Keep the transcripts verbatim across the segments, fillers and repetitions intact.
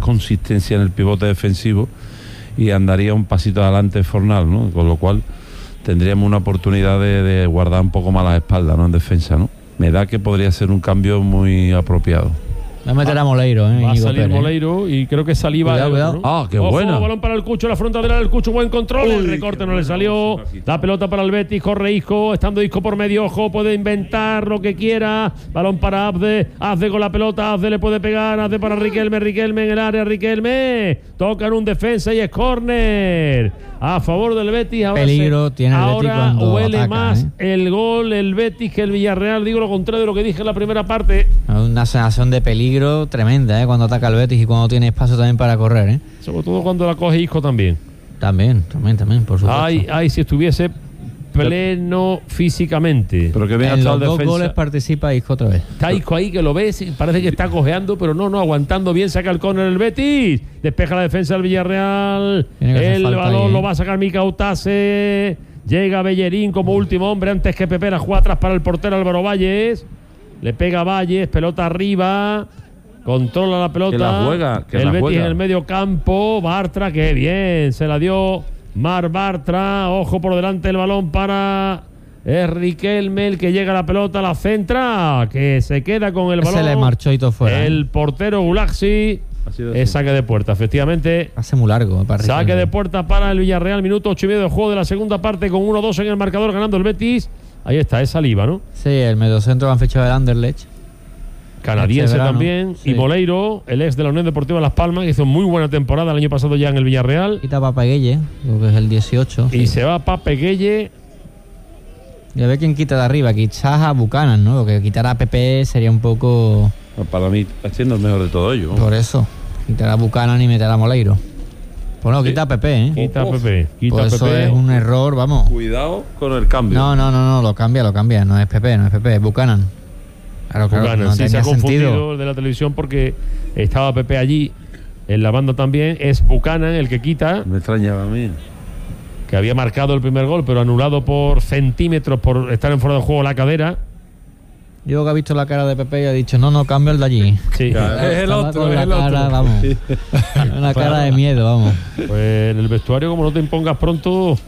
consistencia en el pivote defensivo y andaría un pasito adelante Fornal, ¿no? Con lo cual tendríamos una oportunidad de, de guardar un poco más las espaldas, ¿no? En defensa, ¿no? Me da que podría ser un cambio muy apropiado. Va a meter a Moleiro, ¿eh? Va a Íñigo salir Pérez. Moleiro y creo que Saliba. Cuidado, el, cuidado. ¿no? Ah, qué Ojo, buena. Balón para el Cucho, la frontal del Cucho, buen control. El Uy, recorte qué no le buena, salió. se la quitó. La pelota para el Betis, corre Isco, estando Isco por medio, ojo, puede inventar lo que quiera. Balón para Abde, Abde con la pelota, Abde le puede pegar, Abde para Riquelme, Riquelme en el área, Riquelme. Tocan un defensa y es córner a favor del Betis. Ahora Peligro se, tiene el Betis ahora cuando huele ataca, más ¿eh? el gol el Betis que el Villarreal. Digo lo contrario de lo que dije en la primera parte. Una sensación de peligro tremenda, ¿eh? Cuando ataca el Betis y cuando tiene espacio también para correr, ¿eh? Sobre todo cuando la coge Isco también. También, también, también, por supuesto. Ay, ay, si estuviese pleno físicamente. Pero que bien ha en estado los el dos defensa. goles participa Isco otra vez. Está Isco ahí que lo ves, parece que está cojeando, pero no, no, aguantando bien, saca el córner el Betis, despeja la defensa del Villarreal, Tiene que hacer el falta balón ahí, ¿eh? lo va a sacar Mika Utase, llega Bellerín como último hombre antes que Pepe, la juega atrás para el portero Álvaro Valles, le pega Valles, pelota arriba, controla la pelota, Que la juega, que el la Betis juega. en el medio campo, Bartra, que bien, se la dio Mar Bartra, ojo por delante el balón para... Es Riquelme el que llega a la pelota, la centra, que se queda con el balón. Se le marchó y todo fuera. El ¿eh? portero Gulaxi. Ha sido Es así. saque de puerta, efectivamente. Hace muy largo, ¿eh? Para Saque Riquelme. de puerta para el Villarreal, minuto ocho y medio de juego de la segunda parte con uno dos en el marcador ganando el Betis. Ahí está, es Saliba, ¿no? Sí, el mediocentro que han fichado del Anderlecht. Canadiense Este verano, también. sí. Y Moleiro, el ex de la Unión Deportiva Las Palmas, que hizo muy buena temporada el año pasado ya en el Villarreal. Quita Papa Gueye, creo que es el dieciocho. Y se va Pape Gueye. Y a ver quién quita de arriba, quizás a Buchanan, ¿no? Porque quitar a Pepe sería un poco... Para mí, está siendo el mejor de todo ello. Por eso, quitar a Buchanan y meter a Moleiro. Pues no, Sí. quita a Pepe, ¿eh? Quita a Uf. Pepe. Quita a Pues eso Pepe. es un error, vamos. Cuidado con el cambio. No, no, no, no, lo cambia, lo cambia. No es Pepe, no es Pepe, es Buchanan. Claro, claro, Buchanan, no sí, se tenía ha confundido sentido. el de la televisión porque estaba Pepe allí. En la banda también es Buchanan el que quita, Me extrañaba a mí. que había marcado el primer gol, pero anulado por centímetros por estar en fuera de juego la cadera. Yo que ha visto la cara de Pepe y ha dicho, no, no, cambio el de allí. Sí. Claro. Es el Estaba otro, con es la el cara, otro. vamos. Una cara de miedo, vamos. Pues en el vestuario, como no te impongas pronto.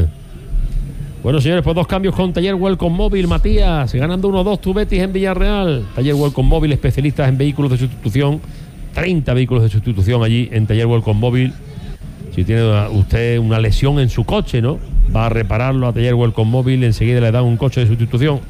Bueno, señores, pues dos cambios con Taller Welcome Móvil, Matías, ganando uno dos tu Betis en Villarreal. Taller Welcome Móvil, especialistas en vehículos de sustitución, treinta vehículos de sustitución allí en Taller Welcome Móvil. Si tiene una- usted una lesión en su coche, ¿no? Va a repararlo a Taller Welcome Móvil, enseguida le dan un coche de sustitución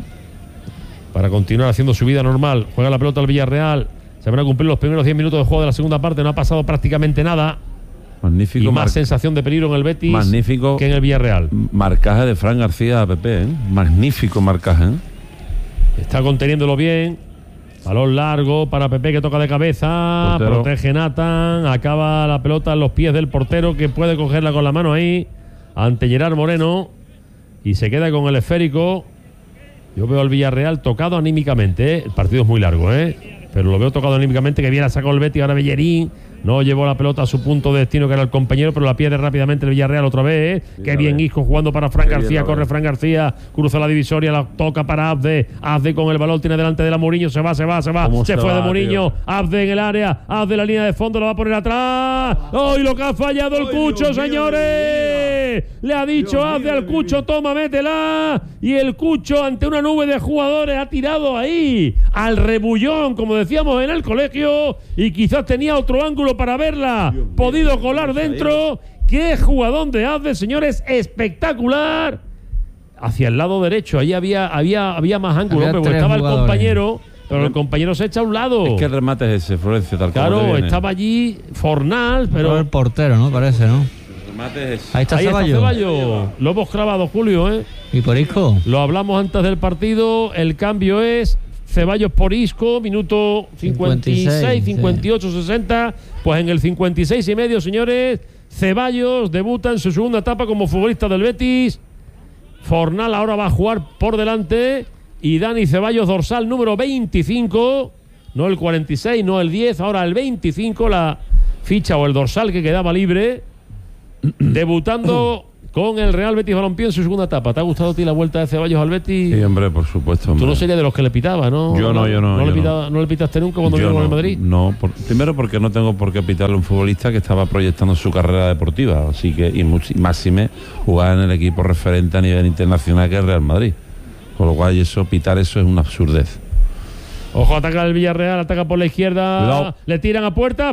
para continuar haciendo su vida normal. Juega la pelota al Villarreal, se van a cumplir los primeros diez minutos de juego de la segunda parte, no ha pasado prácticamente nada. Magnífico. Y más mar- sensación de peligro en el Betis Magnífico. que en el Villarreal. Marcaje de Fran García a Pepe, ¿eh? Magnífico marcaje, ¿eh? Está conteniéndolo bien. Balón largo para Pepe que toca de cabeza. Portero. Protege Nathan. Acaba la pelota en los pies del portero que puede cogerla con la mano ahí. Ante Gerard Moreno. Y se queda con el esférico. Yo veo al Villarreal tocado anímicamente, ¿eh? El partido es muy largo, ¿eh? Pero lo veo tocado anímicamente, que viene a sacar el Betis. Ahora Bellerín. No llevó la pelota a su punto de destino, que era el compañero, pero la pierde rápidamente el Villarreal otra vez. ¿eh? Sí, Qué la bien ve. Isco jugando para Fran Qué bien García. la Corre ve. Fran García, cruza la divisoria, la toca para Abde. Abde con el balón, tiene delante de la Mourinho. Se va, se va, se va. ¿Cómo Se, se fue va, de Mourinho. tío? Abde en el área. Abde la línea de fondo, lo va a poner atrás. ¡Ay, lo que ha fallado el Ay, Cucho, Dios mío, señores! Le ha dicho Dios Abde mío, al Dios Cucho, mío. toma, métela. Y el Cucho, ante una nube de jugadores, ha tirado ahí al rebullón, como decíamos en el colegio. Y quizás tenía otro ángulo para verla. Dios mío, Podido colar cómo se ha dentro. ¡Qué jugadón de Abde, señores! ¡Espectacular! Hacia el lado derecho, ahí había, había, había más ángulo, Había hombre, porque tres estaba el jugadores. compañero, pero el compañero se echa a un lado. Es que el remate es ese, Florencio, tal como te Claro, viene. estaba allí Fornal, Pero pero el portero, ¿no? Parece, ¿no? El remate es ese. Ahí está ahí está Ceballos. Ceballos. Lo hemos clavado, Julio, ¿eh? ¿Y por Isco? Lo hablamos antes del partido. El cambio es Ceballos por Isco, minuto cincuenta y seis, cincuenta y ocho, sesenta. Pues en el cincuenta y seis y medio, señores, Ceballos debuta en su segunda etapa como futbolista del Betis. Fornal ahora va a jugar por delante. Y Dani Ceballos, dorsal número veinticinco. No el cuarenta y seis, no el diez, ahora el veinticinco, la ficha o el dorsal que quedaba libre. Debutando con el Real Betis Balompié en su segunda etapa. ¿Te ha gustado a ti la vuelta de Ceballos al Betis? Sí, hombre, por supuesto. Hombre. Tú no serías de los que le pitaba, ¿no? Yo no, yo no. ¿No, yo le, no. pitaba, ¿no le pitaste nunca cuando vino no, con el Madrid? No, por, primero porque no tengo por qué pitarle a un futbolista que estaba proyectando su carrera deportiva, así que, y much, máxime jugar en el equipo referente a nivel internacional que es el Real Madrid. Con lo cual, eso, pitar eso es una absurdez. Ojo, ataca el Villarreal, ataca por la izquierda. Cuidado. Le tiran a puerta,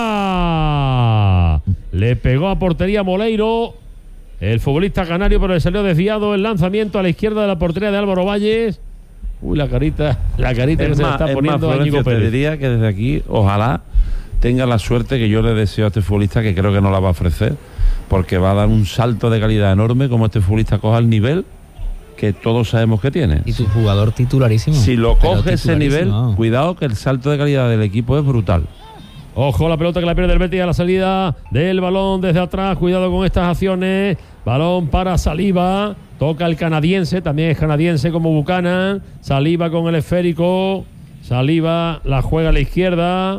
¡fuera! Le pegó a portería Moleiro, el futbolista canario, pero le salió desviado el lanzamiento a la izquierda de la portería de Álvaro Valles. Uy, la carita, la carita Es que más, se le está es poniendo más, a Íñigo Florencio, te Pérez. diría que desde aquí, ojalá tenga la suerte que yo le deseo a este futbolista, que creo que no la va a ofrecer, porque va a dar un salto de calidad enorme como este futbolista coja el nivel que todos sabemos que tiene. Y tu jugador titularísimo. Si lo Pero coge ese nivel, titularísimo. cuidado que el salto de calidad del equipo es brutal. Ojo, la pelota que la pierde el Betis a la salida del balón desde atrás. Cuidado con estas acciones. Balón para Saliba. Toca el canadiense. También es canadiense como Buchanan. Saliba con el esférico. Saliba la juega a la izquierda.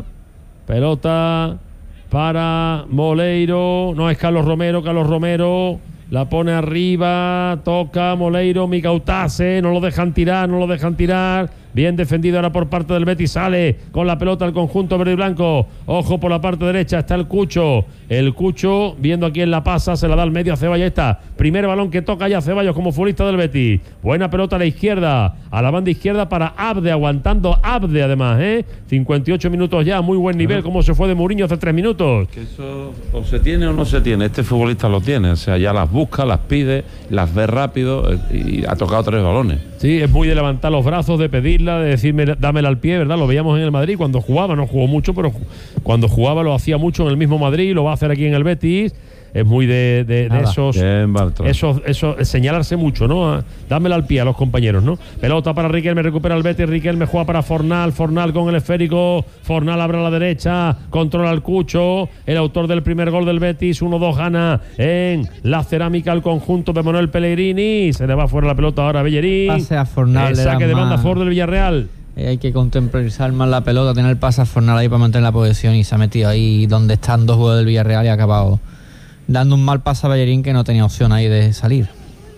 Pelota para Moleiro. No es Carlos Romero. Carlos Romero la pone arriba. Toca Moleiro. Micautase. No lo dejan tirar. No lo dejan tirar. Bien defendido ahora por parte del Betis. Sale con la pelota al conjunto verde y blanco. Ojo por la parte derecha. Está el Cucho. El Cucho, viendo a quién la pasa, se la da al medio a Ceballos. Ahí está. Primer balón que toca ya Ceballos como futbolista del Betis. Buena pelota a la izquierda. A la banda izquierda para Abde. Aguantando Abde además, ¿eh? cincuenta y ocho minutos ya. Muy buen nivel. Como se fue de Mourinho hace tres minutos. Que eso o se tiene o no se tiene. Este futbolista lo tiene. O sea, ya las busca, las pide, las ve rápido y ha tocado tres balones. Sí, es muy de levantar los brazos, de pedirla, de decirme dámela al pie, ¿verdad? Lo veíamos en el Madrid cuando jugaba, no jugó mucho, pero cuando jugaba lo hacía mucho en el mismo Madrid, lo va a hacer aquí en el Betis. Es muy de, de, de esos, Bien, Bartra. esos, esos, señalarse mucho, ¿no? A, dámela al pie a los compañeros, ¿no? Pelota para Riquelme, recupera el Betis, Riquelme juega para Fornal, Fornal con el esférico, Fornal abre a la derecha, controla al Cucho, el autor del primer gol del Betis, uno dos gana en la cerámica al conjunto de Manuel Pellegrini, se le va fuera la pelota ahora a Bellerín. Pase a Fornal, El le saque dan de banda a más. favor del Villarreal. Eh, hay que contemplar más la pelota, tener el pase a Fornal ahí para mantener la posesión y se ha metido ahí donde están dos jugadores del Villarreal y ha acabado dando un mal pase a Bellerín que no tenía opción ahí de salir.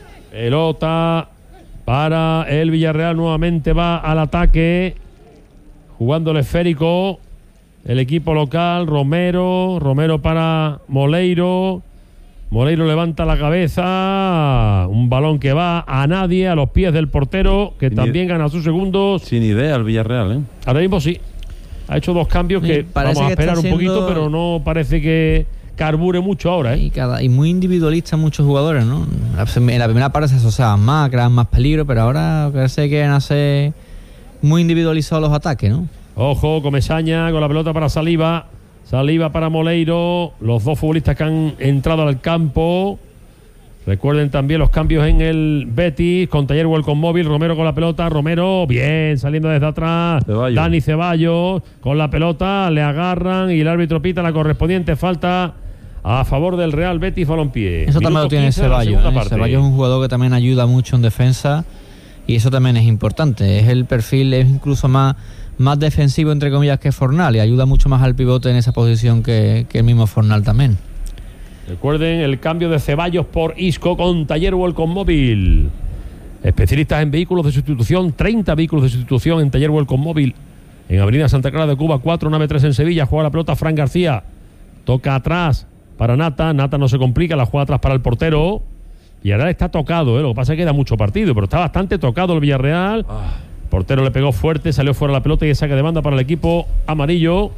Pelota para el Villarreal, nuevamente va al ataque, jugando el esférico, el equipo local, Romero, Romero para Moleiro, Moleiro levanta la cabeza, un balón que va a nadie, a los pies del portero, que Sin también gana sus segundos. Sin idea el Villarreal, ¿eh? Ahora mismo sí, ha hecho dos cambios que Sí, parece vamos a que está esperar un siendo- poquito, pero no parece que carbure mucho ahora, ¿eh? Y, cada, y muy individualistas muchos jugadores, ¿no? En la primera parte se asociaban más, creaban más peligro, pero ahora parece que quieren hacer muy individualizados los ataques, ¿no? Ojo, Comesaña con la pelota para Saliba. Saliba para Moleiro. Los dos futbolistas que han entrado al campo. Recuerden también los cambios en el Betis. Con Talleruel con móvil. Romero con la pelota. Romero, bien, saliendo desde atrás. Ceballos. Dani Ceballos con la pelota. Le agarran y el árbitro pita la correspondiente falta a favor del Real Betis Balompié. Eso también Minuto lo tiene quince de la Ceballos. segunda ¿eh? parte. Ceballos es un jugador que también ayuda mucho en defensa y eso también es importante. Es el perfil, es incluso más, más defensivo, entre comillas, que Fornal y ayuda mucho más al pivote en esa posición que, que el mismo Fornal también. Recuerden el cambio de Ceballos por Isco con Talleruel con móvil. Especialistas en vehículos de sustitución, treinta vehículos de sustitución en Talleruel con móvil. En Avenida Santa Clara de Cuba, cuatro, nave tres en Sevilla. Juega la pelota Fran García. Toca atrás para Nata. Nata no se complica, la juega atrás para el portero. Y ahora está tocado, ¿eh? Lo que pasa es que da mucho partido, pero está bastante tocado el Villarreal. Ah. Portero le pegó fuerte, salió fuera la pelota y saque de banda para el equipo amarillo.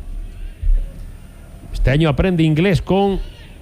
Este año aprende inglés con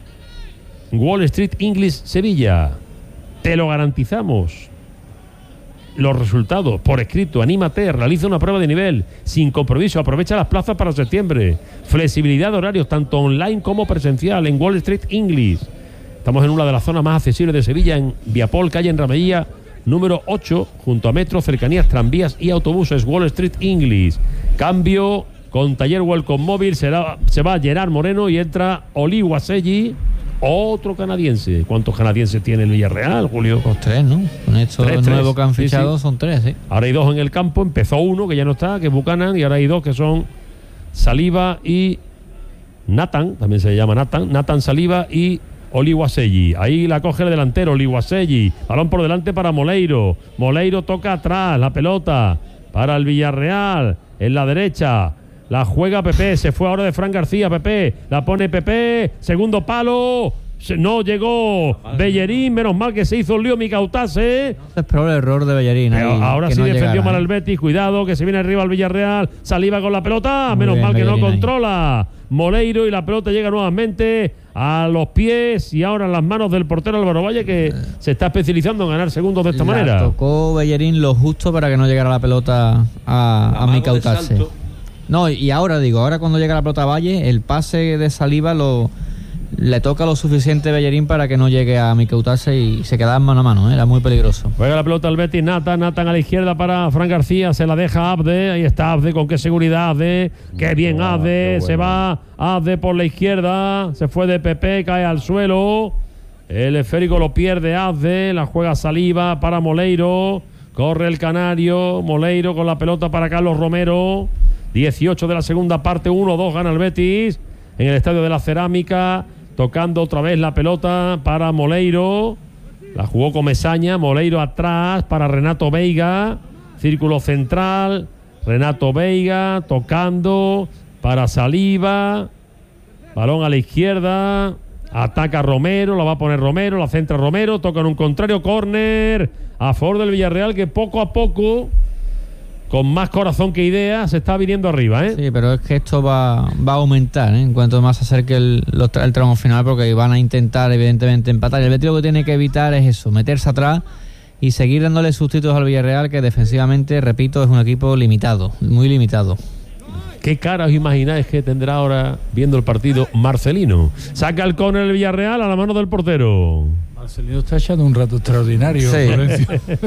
Wall Street English Sevilla. Te lo garantizamos. Los resultados por escrito, anímate, realiza una prueba de nivel sin compromiso, aprovecha las plazas para septiembre, flexibilidad de horarios tanto online como presencial en Wall Street English. Estamos en una de las zonas más accesibles de Sevilla, en Viapol, calle Enramedilla número ocho, junto a metro, cercanías, tranvías y autobuses. Wall Street English. Cambio con Talleruel con móvil, será, se va Gerard Moreno y entra Oli Waselli, otro canadiense. ¿Cuántos canadienses tiene el Villarreal, Julio? Pues tres, ¿no? Con estos Tres, tres. nuevos que han Sí, fichado sí. son tres, ¿sí? Ahora hay dos en el campo, empezó uno que ya no está, que es Buchanan, y ahora hay dos que son Saliba y Nathan, también se llama Nathan, Nathan Saliba y Oliwaselli. Ahí la coge el delantero, Oliwaselli. Balón por delante para Moleiro. Moleiro toca atrás la pelota para el Villarreal. En la derecha. La juega Pepe. Se fue ahora de Fran García. Pepe. La pone Pepe. Segundo palo. No llegó Bellerín, menos mal que se hizo el lío Micautase. Es probable el error de Bellerín. Ahí, ahora sí no defendió llegara, mal el Betis. Cuidado que se viene arriba el Villarreal. Saliva con la pelota. Muy menos bien, mal que Bellerín no controla ahí. Moleiro y la pelota llega nuevamente a los pies y ahora en las manos del portero Álvaro Valle, que se está especializando en ganar segundos de esta la manera. Tocó Bellerín lo justo para que no llegara la pelota a, a Micautase. No, y ahora digo, ahora cuando llega la pelota a Valle, el pase de Saliva lo le toca lo suficiente a Bellerín para que no llegue a Micautase y se queda mano a mano, ¿eh? Era muy peligroso. Juega la pelota al Betis, Nathan, Nathan a la izquierda para Fran García, se la deja Abde, ahí está Abde, con qué seguridad Abde, qué bien Abde, bueno. Se va Abde por la izquierda, se fue de Pepe, cae al suelo, el esférico lo pierde Abde, la juega Saliva para Moleiro, corre el canario, Moleiro con la pelota para Carlos Romero, dieciocho de la segunda parte, uno dos gana el Betis, en el Estadio de la Cerámica. Tocando otra vez la pelota para Moleiro. La jugó Comesaña. Moleiro atrás para Renato Veiga. Círculo central. Renato Veiga tocando para Saliva. Balón a la izquierda. Ataca Romero. La va a poner Romero. La centra Romero. Toca en un contrario. Córner a favor del Villarreal, que poco a poco, con más corazón que idea, se está viniendo arriba, ¿eh? Sí, pero es que esto va, va a aumentar, ¿eh? En cuanto más se acerque el, el tramo final, porque van a intentar evidentemente empatar. El Betis lo que tiene que evitar es eso, meterse atrás y seguir dándole sustitutos al Villarreal, que defensivamente, repito, es un equipo limitado, muy limitado. ¿Qué cara os imagináis que tendrá ahora, viendo el partido, Marcelino? Saca el córner el Villarreal a la mano del portero. Marcelino está echando un rato extraordinario. Sí.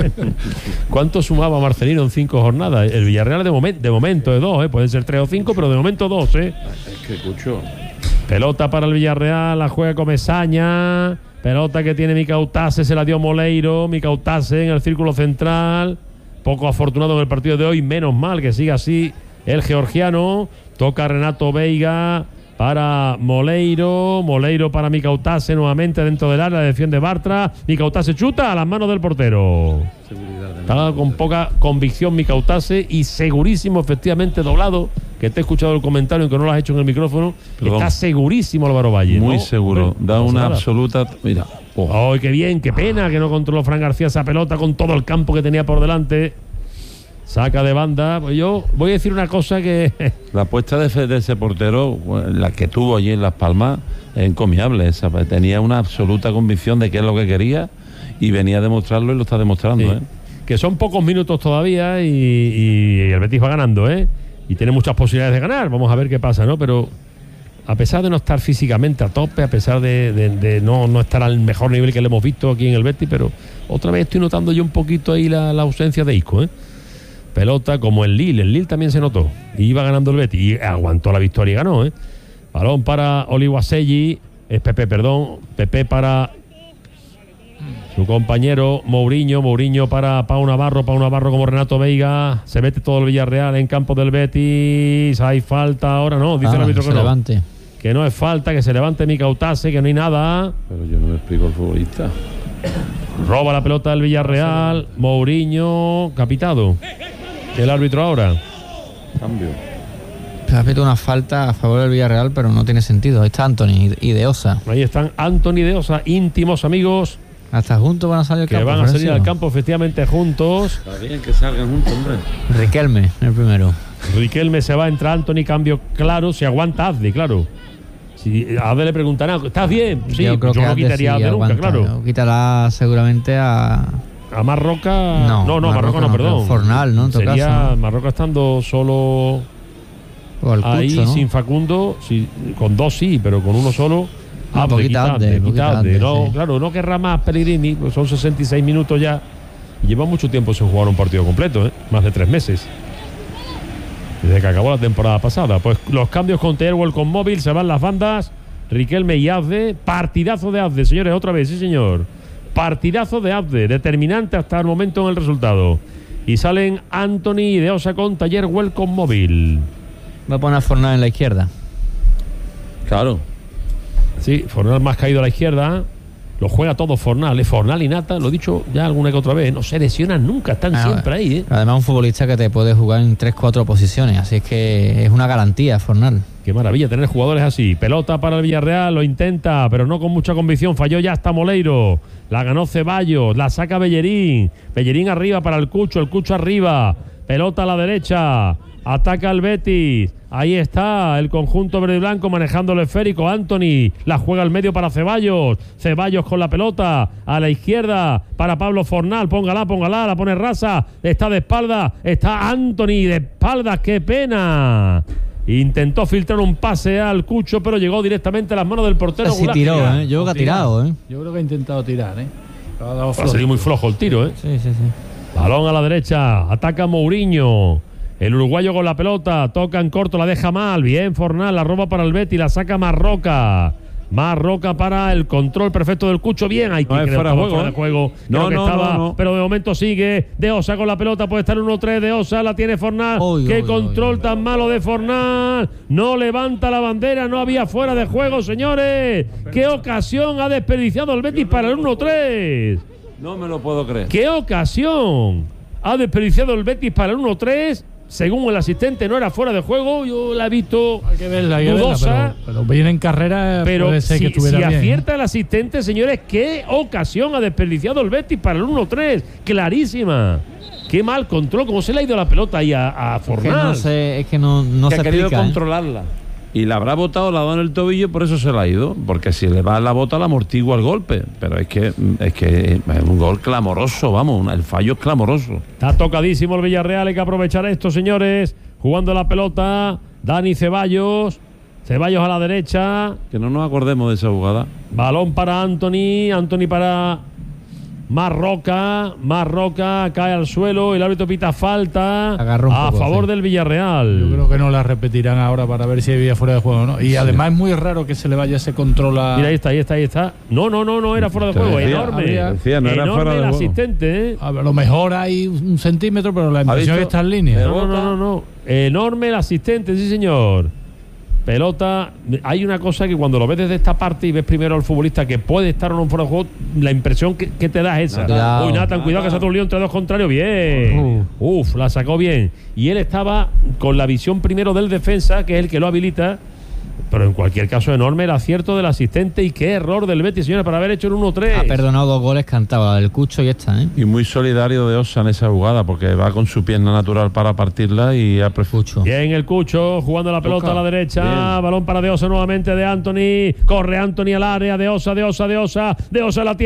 ¿Cuánto sumaba Marcelino en cinco jornadas? El Villarreal de, momen- de momento de dos, ¿eh? Pueden ser tres o cinco, pero de momento dos, ¿eh? Es que escucho. Pelota para el Villarreal, la juega Comesaña. Pelota que tiene Micautase, se la dio Moleiro. Micautase en el círculo central. Poco afortunado en el partido de hoy, menos mal que siga así el georgiano. Toca Renato Veiga para Moleiro, Moleiro para Micautase nuevamente dentro del área, defiende Bartra, Micautase chuta a las manos del portero. Está con poca convicción Micautase y segurísimo, efectivamente doblado, que te he escuchado el comentario, aunque no lo has hecho en el micrófono. Perdón. Está segurísimo Álvaro Valle. Muy ¿no? seguro, Hombre, da no una nada. absoluta... Mira. Oh. ¡Ay, qué bien, qué pena que no controló Fran García esa pelota con todo el campo que tenía por delante! Saca de banda. Pues yo voy a decir una cosa que... La apuesta de, de ese portero, la que tuvo allí en Las Palmas, es encomiable. Esa, tenía una absoluta convicción de qué es lo que quería y venía a demostrarlo y lo está demostrando. Sí. ¿eh? Que son pocos minutos todavía y, y, y el Betis va ganando, ¿eh? Y tiene muchas posibilidades de ganar. Vamos a ver qué pasa, ¿no? Pero a pesar de no estar físicamente a tope, a pesar de, de, de no, no estar al mejor nivel que le hemos visto aquí en el Betis, pero otra vez estoy notando yo un poquito ahí la, la ausencia de Isco, ¿eh? Pelota como el Lille, el Lille también se notó. Iba ganando el Betis y aguantó la victoria y ganó, ¿eh? Balón para Oliwaselli, es Pepe, perdón. Pepe para su compañero Mourinho. Mourinho para Pau Navarro. Pau Navarro como Renato Veiga. Se mete todo el Villarreal en campo del Betis. Hay falta ahora, no. Dice ah, el árbitro que, que no. Levante. Que no es falta, que se levante Micautase, que no hay nada. Pero yo no me explico el futbolista. Roba la pelota del Villarreal. Mourinho, capitado. El árbitro ahora. Cambio. Ha pedido una falta a favor del Villarreal, pero no tiene sentido. Ahí está Anthony y De Osa. Ahí están Anthony y De Osa, íntimos amigos. Hasta juntos van a salir al que campo. Que van a salir al campo efectivamente juntos. Está bien que salgan juntos, hombre. Riquelme, el primero. Riquelme se va, entra Anthony, cambio claro. Si aguanta Azdi, claro. Si a Azdi le preguntarán, ¿estás bien? Sí, yo, creo yo que no quitaría a Azdi nunca, claro. Quitará seguramente a... A Marroca. No, no, no Marroca, Marroca no, no, perdón. Fornal, ¿no? En Sería caso, ¿no? Marroca estando solo ahí, Cucho, ¿no? Sin Facundo, sí, con dos sí, pero con uno solo. Ah, Abde, quitadle, quitadle. No, sí. Claro, no querrá más Pellegrini, pues son sesenta y seis minutos ya. Y lleva mucho tiempo sin jugar un partido completo, ¿eh? Más de tres meses. Desde que acabó la temporada pasada. Pues los cambios con Teruel, con Móvil, se van las bandas. Riquelme y Azde. Partidazo de Azde, señores, otra vez, sí señor. Partidazo de Abde, determinante hasta el momento en el resultado. Y salen Anthony y De Osa con Taller Welcome Móvil. Va a poner a Fornal en la izquierda. Claro. Sí, Fornal más caído a la izquierda. Lo juega todo Fornal, ¿eh? Fornal y Nata, lo he dicho ya alguna que otra vez, no se lesionan nunca, están ah, siempre ahí. ¿eh? Además, un futbolista que te puede jugar en tres cuatro posiciones, así es que es una garantía, Fornal. Qué maravilla tener jugadores así. Pelota para el Villarreal, lo intenta, pero no con mucha convicción. Falló ya hasta Moleiro. La ganó Ceballos, la saca Bellerín. Bellerín arriba para el Cucho, el Cucho arriba. Pelota a la derecha. Ataca el Betis. Ahí está el conjunto verde y blanco manejando el esférico. Anthony la juega al medio para Ceballos. Ceballos con la pelota a la izquierda para Pablo Fornal. Póngala, póngala, la pone rasa. Está de espalda. Está Anthony de espalda. ¡Qué pena! Intentó filtrar un pase al Cucho, pero llegó directamente a las manos del portero. Sí, tiró, ¿eh? Yo creo que ha tirado, ¿eh? Yo creo que ha intentado tirar, ¿eh? Ha, ha salido muy flojo el tiro, ¿eh? Sí, sí, sí. Balón a la derecha. Ataca Mourinho. El uruguayo con la pelota. Toca en corto, la deja mal. Bien, Fornal, la roba para el Betis. La saca Marroca. Marroca para el control perfecto del Cucho. Bien, hay que no es fuera de juego, fuera de juego. No, que no, estaba, no, no. Pero de momento sigue. De Osa con la pelota. Puede estar uno tres. De Osa la tiene Fornal. Oy, Qué oy, control oy, tan oy. malo de Fornal. No levanta la bandera. No había fuera de juego, señores. Qué ocasión ha desperdiciado el Betis para el uno tres. No me lo puedo creer. Qué ocasión ha desperdiciado el Betis para el uno tres. Según el asistente no era fuera de juego, yo la he visto hay que verla, hay que dudosa. verla, pero, pero viene en carrera, pero puede ser si, que estuviera si bien. acierta el asistente, señores, qué ocasión ha desperdiciado el Betis para el uno tres. Clarísima. Qué mal control, cómo se le ha ido la pelota ahí a, a Fornal. Es que no, sé, es que no, no que se ha querido explica, controlarla. ¿eh? Y la habrá botado, la ha dado en el tobillo, por eso se la ha ido. Porque si le va la bota, la amortigua el golpe. Pero es que es que es un gol clamoroso, vamos, el fallo es clamoroso. Está tocadísimo el Villarreal, hay que aprovechar esto, señores. Jugando la pelota, Dani Ceballos. Ceballos a la derecha. Que no nos acordemos de esa jugada. Balón para Anthony, Anthony para Marroca, Marroca cae al suelo, el árbitro pita falta a poco, favor sí. del Villarreal. Yo creo que no la repetirán ahora para ver si había fuera de juego o no. Y sí. además es muy raro que se le vaya ese control a... Mira, ahí está, ahí está, ahí está. No, no, no, no era fuera de juego, decía, enorme. Había, decía, no era enorme fuera de el juego. asistente, ¿eh? A lo mejor hay un centímetro, pero la impresión es que está en línea. No, no, no, no, no. Enorme el asistente, sí señor. Pelota, hay una cosa que cuando lo ves desde esta parte y ves primero al futbolista que puede estar o no fuera de juego, la impresión que, que te da es esa. Cuidado. Uy, Nathan, cuidado que se ha un lío entre dos contrarios. Bien. Uh. Uf, la sacó bien. Y él estaba con la visión primero del defensa, que es el que lo habilita. Pero en cualquier caso, enorme el acierto del asistente y qué error del Betis, señores, para haber hecho el uno tres. Ha perdonado dos goles cantados, el Cucho y esta, ¿eh? Y muy solidario de Osa en esa jugada, porque va con su pierna natural para partirla y ha preferido. Bien el Cucho, jugando la pelota Toca. a la derecha. Bien. Balón para De Osa nuevamente de Anthony. Corre Anthony al área. De Osa, De Osa, De Osa. De Osa la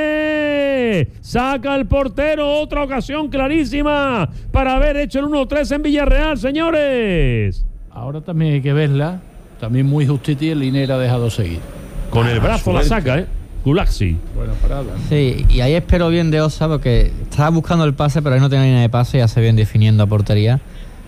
tiene. Saca el portero. Otra ocasión clarísima para haber hecho el uno tres en Villarreal, señores. Ahora también hay que verla. También muy justita y el Liner ha dejado seguir. Con ah, el brazo suerte. la saca, ¿eh? Gulaxi. Buena parada. Sí, y ahí espero bien de Osa porque estaba buscando el pase, pero ahí no tenía línea de pase y hace bien definiendo a portería.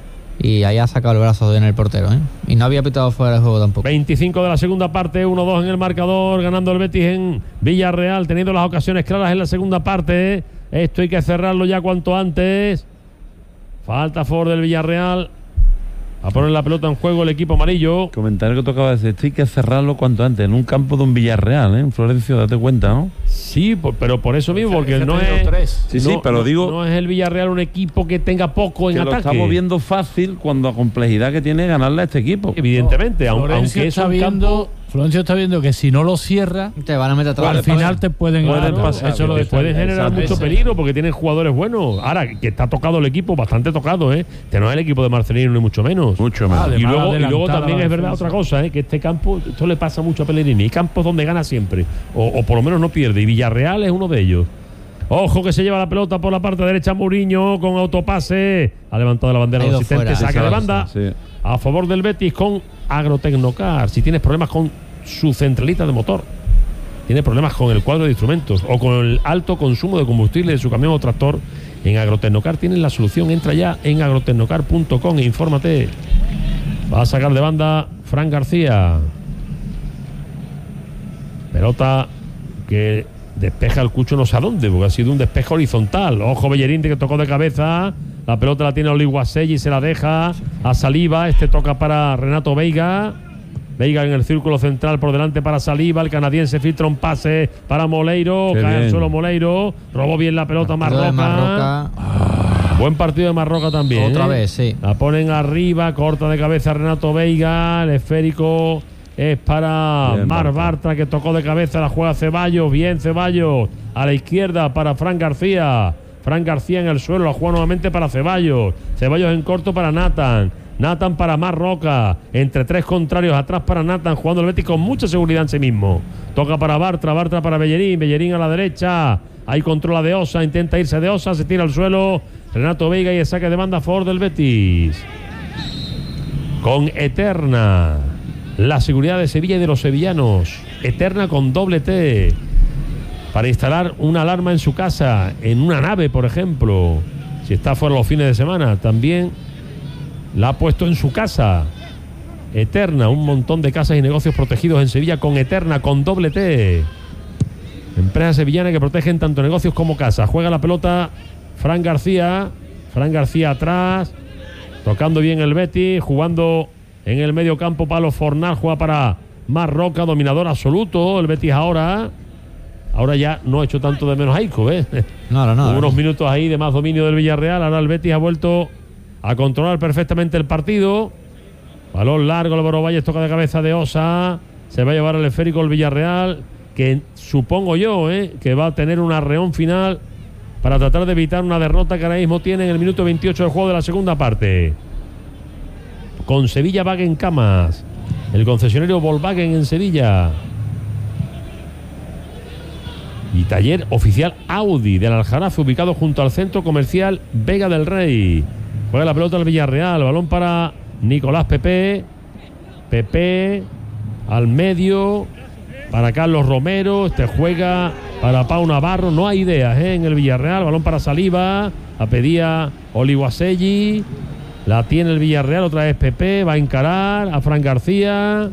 Y ahí ha sacado el brazo bien el portero, ¿eh? Y no había pitado fuera del juego tampoco. veinticinco de la segunda parte, uno dos en el marcador, ganando el Betis en Villarreal, teniendo las ocasiones claras en la segunda parte. Esto hay que cerrarlo ya cuanto antes. Falta a favor del Villarreal. A poner la pelota en juego el equipo amarillo. Comentario que tocaba decir, esto hay que cerrarlo cuanto antes, en un campo de un Villarreal, ¿eh? En Florencio, date cuenta, ¿no? Sí, por, pero por eso mismo, porque no es... Tres. Sí, sí, no, pero no, digo... No es el Villarreal un equipo que tenga poco en que ataque. Lo estamos viendo fácil cuando la complejidad que tiene ganarle a este equipo. Evidentemente, no, aunque, aunque es un viendo, campo... Florencio está viendo que si no lo cierra, te van a meter atrás. Al final te pueden, pueden pasar. Eso lo puede generar exacto. mucho peligro porque tienen jugadores buenos. Ahora, que está tocado el equipo, bastante tocado, ¿eh? Que no es el equipo de Marcelino ni mucho menos. Mucho menos. Ah, y, luego, y luego también es verdad otra cosa, ¿eh? Que este campo, esto le pasa mucho a Pellegrini. Hay campos donde gana siempre, o, o por lo menos no pierde. Y Villarreal es uno de ellos. Ojo que se lleva la pelota por la parte derecha Mourinho con autopase. Ha levantado la bandera del asistente, saque de banda. Sí. A favor del Betis con Agrotecnocar. Si tienes problemas con su centralita de motor, tienes problemas con el cuadro de instrumentos o con el alto consumo de combustible de su camión o tractor, en Agrotecnocar tienes la solución. Entra ya en agrotecnocar punto com e infórmate. Va a sacar de banda Fran García. Pelota que despeja el Cucho no sé a dónde, porque ha sido un despeje horizontal. Ojo Bellerín que tocó de cabeza. La pelota la tiene Oliguasell y se la deja a Saliba. Este toca para Renato Veiga. Veiga en el círculo central, por delante para Saliba. El canadiense filtra un pase para Moleiro. Qué Cae bien. al suelo Moleiro. Robó bien la pelota Partido de Marroca. Marroca. Buen partido de Marroca también. Otra ¿eh? vez, sí. La ponen arriba, corta de cabeza Renato Veiga. El esférico es para Bien, Mar Bartra. Bartra, que tocó de cabeza, la juega Ceballos. Bien Ceballos. A la izquierda para Fran García. Fran García en el suelo, la juega nuevamente para Ceballos. Ceballos en corto para Nathan. Nathan para Marroca. Entre tres contrarios atrás para Nathan, jugando el Betis con mucha seguridad en sí mismo. Toca para Bartra, Bartra para Bellerín. Bellerín a la derecha. Ahí controla de Osa, intenta irse de Osa, se tira al suelo Renato Veiga y el saque de banda a favor del Betis. Con Eterna, la seguridad de Sevilla y de los sevillanos. Eterna con doble T. Para instalar una alarma en su casa, en una nave, por ejemplo. Si está fuera los fines de semana, también la ha puesto en su casa. Eterna, un montón de casas y negocios protegidos en Sevilla con Eterna, con doble T. Empresas sevillanas que protegen tanto negocios como casas. Juega la pelota Fran García. Fran García atrás. Tocando bien el Betis. Jugando en el medio campo Pablo Fornal. Juega para Marroca. Dominador absoluto el Betis ahora. Ahora ya no ha hecho tanto de menos a Isco, ¿ves? No, no, no. Hubo no. unos minutos ahí de más dominio del Villarreal. Ahora el Betis ha vuelto a controlar perfectamente el partido. Balón largo. Álvaro Valles toca de cabeza de Osa. Se va a llevar el esférico el Villarreal, que supongo yo eh, que va a tener un arreón final para tratar de evitar una derrota que ahora mismo tiene en el minuto veintiocho del juego de la segunda parte. Con Sevilla Wagen Camas, el concesionario Volkswagen en Sevilla, y taller oficial Audi del Aljarafe, ubicado junto al centro comercial Vega del Rey. Juega la pelota al Villarreal, balón para Nicolás Pepe. Pepe al medio para Carlos Romero. Este juega para Pau Navarro. No hay ideas ¿eh? en el Villarreal. Balón para Saliba. La pedía Oliguaselli. La tiene el Villarreal. Otra vez Pepe. Va a encarar a Fran García.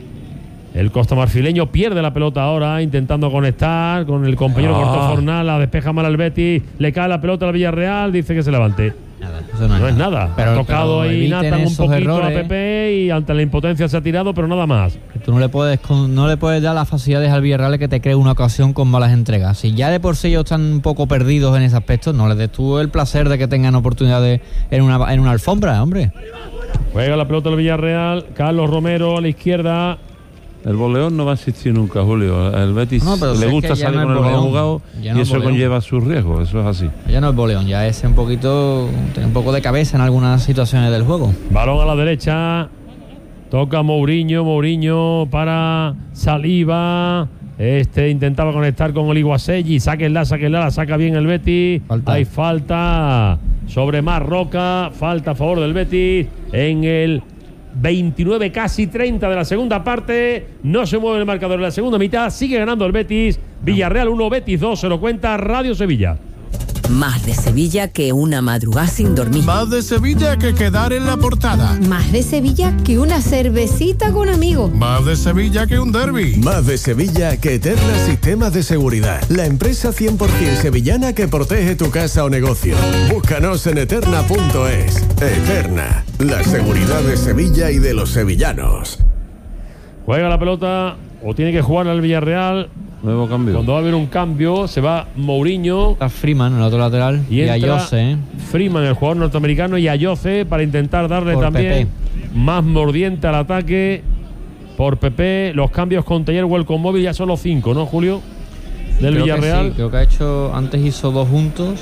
El costamarfileño pierde la pelota ahora, intentando conectar con el compañero Ah. Corto Fornal. La despeja mal al Betis. Le cae la pelota al Villarreal. Dice que se levante. Nada, eso no, No es nada. Pero, ha tocado pero ahí eviten Nathan un esos poquito errores. a Pepe y ante la impotencia se ha tirado, pero nada más. Que tú no le puedes con- no le puedes dar las facilidades al Villarreal que te cree una ocasión con malas entregas. Si ya de por sí ellos están un poco perdidos en ese aspecto, no les des tú el placer de que tengan oportunidades en una en una alfombra, hombre. Juega la pelota del Villarreal. Carlos Romero a la izquierda. El boleón no va a existir nunca, Julio. El Betis No, pero si le es gusta que ya salir no con es el balón boleón. jugado Ya y no es eso boleón. conlleva sus riesgos. Eso es así. Ya no es boleón, ya es un poquito tener un poco de cabeza en algunas situaciones del juego. Balón a la derecha. Toca Mourinho. Mourinho para Saliba. Este intentaba conectar con Oliguaselli. Sáquenla, sáquenla. La saca bien el Betis. Falta. Hay falta sobre Marroca. Falta a favor del Betis en el veintinueve, casi treinta de la segunda parte. No se mueve el marcador en la segunda mitad. Sigue ganando el Betis. Villarreal uno, Betis dos. Se lo cuenta Radio Sevilla. Más de Sevilla que una madrugada sin dormir. Más de Sevilla que quedar en la portada. Más de Sevilla que una cervecita con amigos. Más de Sevilla que un derbi. Más de Sevilla que Eterna Sistemas de Seguridad. La empresa cien por ciento sevillana que protege tu casa o negocio. Búscanos en eterna punto es. Eterna, la seguridad de Sevilla y de los sevillanos. Juega la pelota o tiene que jugar al Villarreal. Nuevo cambio. Cuando va a haber un cambio, se va Mourinho Está Freeman en el otro lateral y, y, entra Ayose, ¿eh? Freeman, el jugador norteamericano, y Ayose para intentar darle Por también Pepe. más mordiente al ataque por Pepe. Los cambios con Taller Welcome Móvil ya son los cinco, ¿no, Julio? Del Creo que Villarreal. sí, creo que ha hecho, antes hizo dos juntos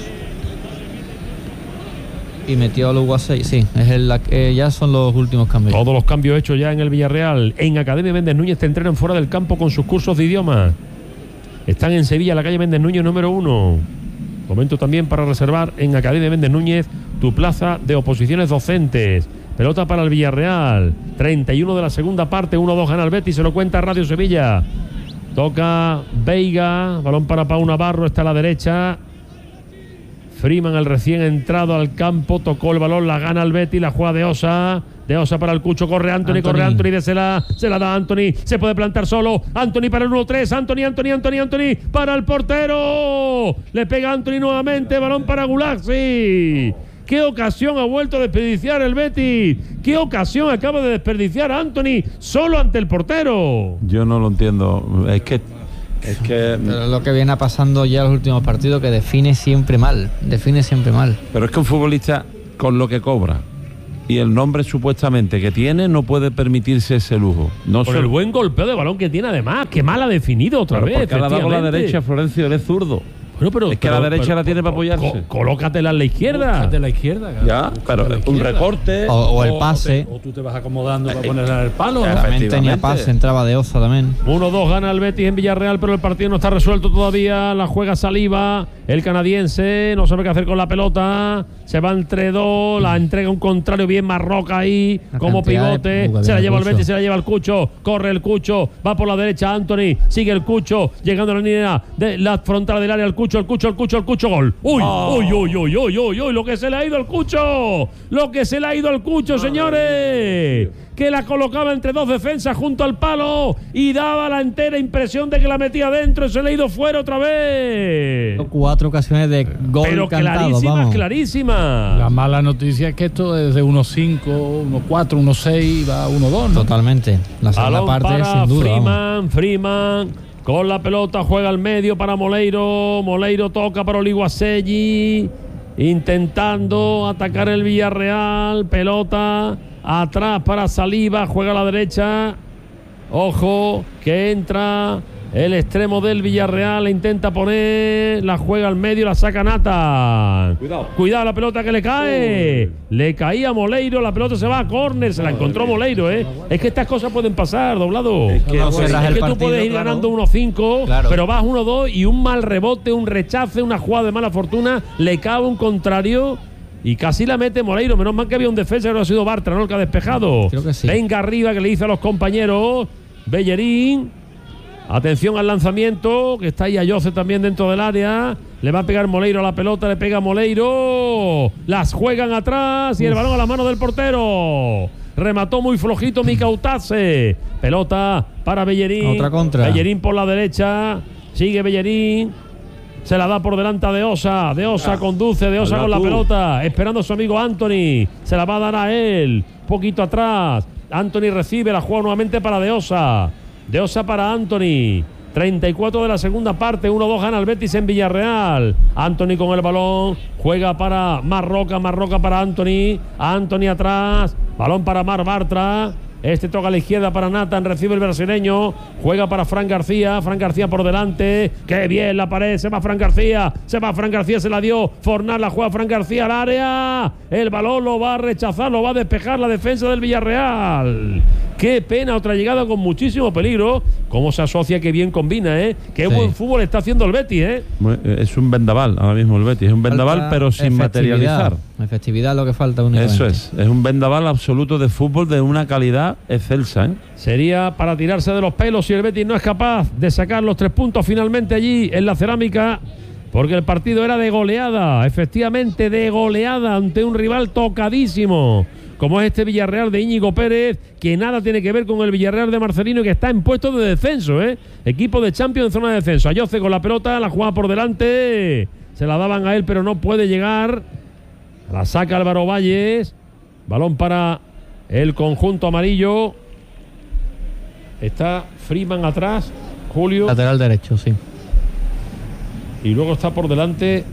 y metió a los Guasey. Sí, es el, la- eh, ya son los últimos cambios. Todos los cambios hechos ya en el Villarreal. En Academia Méndez Núñez te entrenan fuera del campo con sus cursos de idiomas. Están en Sevilla, la calle Méndez Núñez número uno. Momento también para reservar en Academia Méndez Núñez tu plaza de oposiciones docentes. Pelota para el Villarreal. treinta y uno de la segunda parte. uno dos gana el Betis. Se lo cuenta Radio Sevilla. Toca Veiga. Balón para Pau Navarro. Está a la derecha. Freeman, el recién entrado al campo, tocó el balón, la gana el Betis, la juega de Osa. De Osa para el Cucho, corre Anthony, Anthony. corre Anthony, désela, se la da Anthony, se puede plantar solo. Anthony para el uno tres, Anthony, Anthony, Anthony, Anthony, para el portero. Le pega Anthony nuevamente, balón para Gulaxi. ¿Qué ocasión ha vuelto a desperdiciar el Betis? ¿Qué ocasión acaba de desperdiciar Anthony solo ante el portero? Yo no lo entiendo. Es que es que Pero lo que viene pasando ya en los últimos partidos, que define siempre mal, define siempre mal. Pero es que un futbolista con lo que cobra y el nombre supuestamente que tiene no puede permitirse ese lujo. No Por se- el buen golpeo de balón que tiene además, que mal ha definido otra Pero vez. porque la ha dado con la efectivamente. derecha, Florencio, él es zurdo. Bueno, pero, Es que la derecha la tiene para apoyarse. co- colócatela en la izquierda. De la izquierda, claro. Ya, pero De la un izquierda. recorte. O, o el O- pase. O, te- o tú te vas acomodando para ponerla en el palo, ¿no? Ya. También tenía efectivamente. pase, entraba de Oza también. uno dos gana el Betis en Villarreal, pero el partido no está resuelto todavía. La juega Saliba, el canadiense, no sabe qué hacer con la pelota. Se va entre dos, la entrega un contrario bien Marroca ahí, La como cantidad de- pivote. Uh, que Se la viene lleva el Cucho. Betis, se la lleva el Cucho. Corre el Cucho, va por la derecha Anthony, sigue el Cucho, llegando a la línea de la frontal del área. El Cucho, el Cucho, el Cucho, el Cucho, gol. Uy, uy, uy, uy, uy, uy, uy, lo que se le ha ido al Cucho. Lo que se le ha ido al Cucho, señores. Que la colocaba entre dos defensas junto al palo y daba la entera impresión de que la metía dentro y se le ha ido fuera otra vez. Cuatro ocasiones de gol Pero cantado, clarísima, vamos. clarísima. La mala noticia es que esto es de uno cinco, uno cuatro, uno seis, va uno dos, ¿no? Totalmente. La segunda Balón parte, para sin duda. vamos. Freeman, Freeman con la pelota juega al medio para Moleiro. Moleiro toca para Oliguaselli, intentando atacar el Villarreal. Pelota atrás para Saliba, juega a la derecha. Ojo, que entra el extremo del Villarreal, le intenta poner, la juega al medio, la saca Nathan. Cuidado. Cuidado la pelota que le cae. Le caía a Moleiro, la pelota se va a córner, se la encontró Moleiro, ¿eh? Es que estas cosas pueden pasar, Doblado. Es que- No cierras el que tú partido, puedes ir claro. ganando uno cinco, Claro. pero vas uno dos y un mal rebote, un rechace, una jugada de mala fortuna, le cae un contrario. Y casi la mete Moleiro. Menos mal que había un defensa, que no ha sido Bartra, ¿no? El que ha despejado. Creo que sí. Venga arriba, que le dice a los compañeros. Bellerín. Atención al lanzamiento, que está ahí Ayoce también dentro del área. Le va a pegar Moleiro a la pelota, le pega Moleiro. Las juegan atrás y el balón a la mano del portero. Remató muy flojito Micautase. Pelota para Bellerín. Otra contra. Bellerín por la derecha. Sigue Bellerín. Se la da por delante de Osa. De Osa conduce, de Osa Hola, con la tú. pelota. Esperando a su amigo Anthony. Se la va a dar a él. Poquito atrás. Anthony recibe, la juega nuevamente para De Osa. De Osa para Anthony. treinta y cuatro de la segunda parte. uno dos gana el Betis en Villarreal. Anthony con el balón. Juega para Marroca. Marroca para Anthony. Anthony atrás. Balón para Mar Bartra. Este toca a la izquierda para Nathan, recibe el brasileño, juega para Fran García, Fran García por delante, qué bien la pared, se va Fran García, se va Fran García, se la dio, Fornal la juega Fran García al área, el balón lo va a rechazar, lo va a despejar la defensa del Villarreal. Qué pena, otra llegada con muchísimo peligro. Cómo se asocia, qué bien combina, ¿eh? Qué Sí. buen fútbol está haciendo el Betis, ¿eh? Muy- Es un vendaval ahora mismo el Betis. Es un vendaval, Falta pero sin efectividad. materializar. Efectividad es lo que falta únicamente. Eso es. Es un vendaval absoluto de fútbol de una calidad excelsa, ¿eh? Sería para tirarse de los pelos si el Betis no es capaz de sacar los tres puntos finalmente allí en la Cerámica, porque el partido era de goleada, efectivamente de goleada ante un rival tocadísimo, como es este Villarreal de Íñigo Pérez, que nada tiene que ver con el Villarreal de Marcelino y que está en puesto de descenso, ¿eh? Equipo de Champions en zona de descenso. Ayoce con la pelota, la jugada por delante, se la daban a él pero no puede llegar, la saca Álvaro Valles, balón para el conjunto amarillo. Está Freeman atrás, Julio, Lateral derecho, sí. y luego está por delante.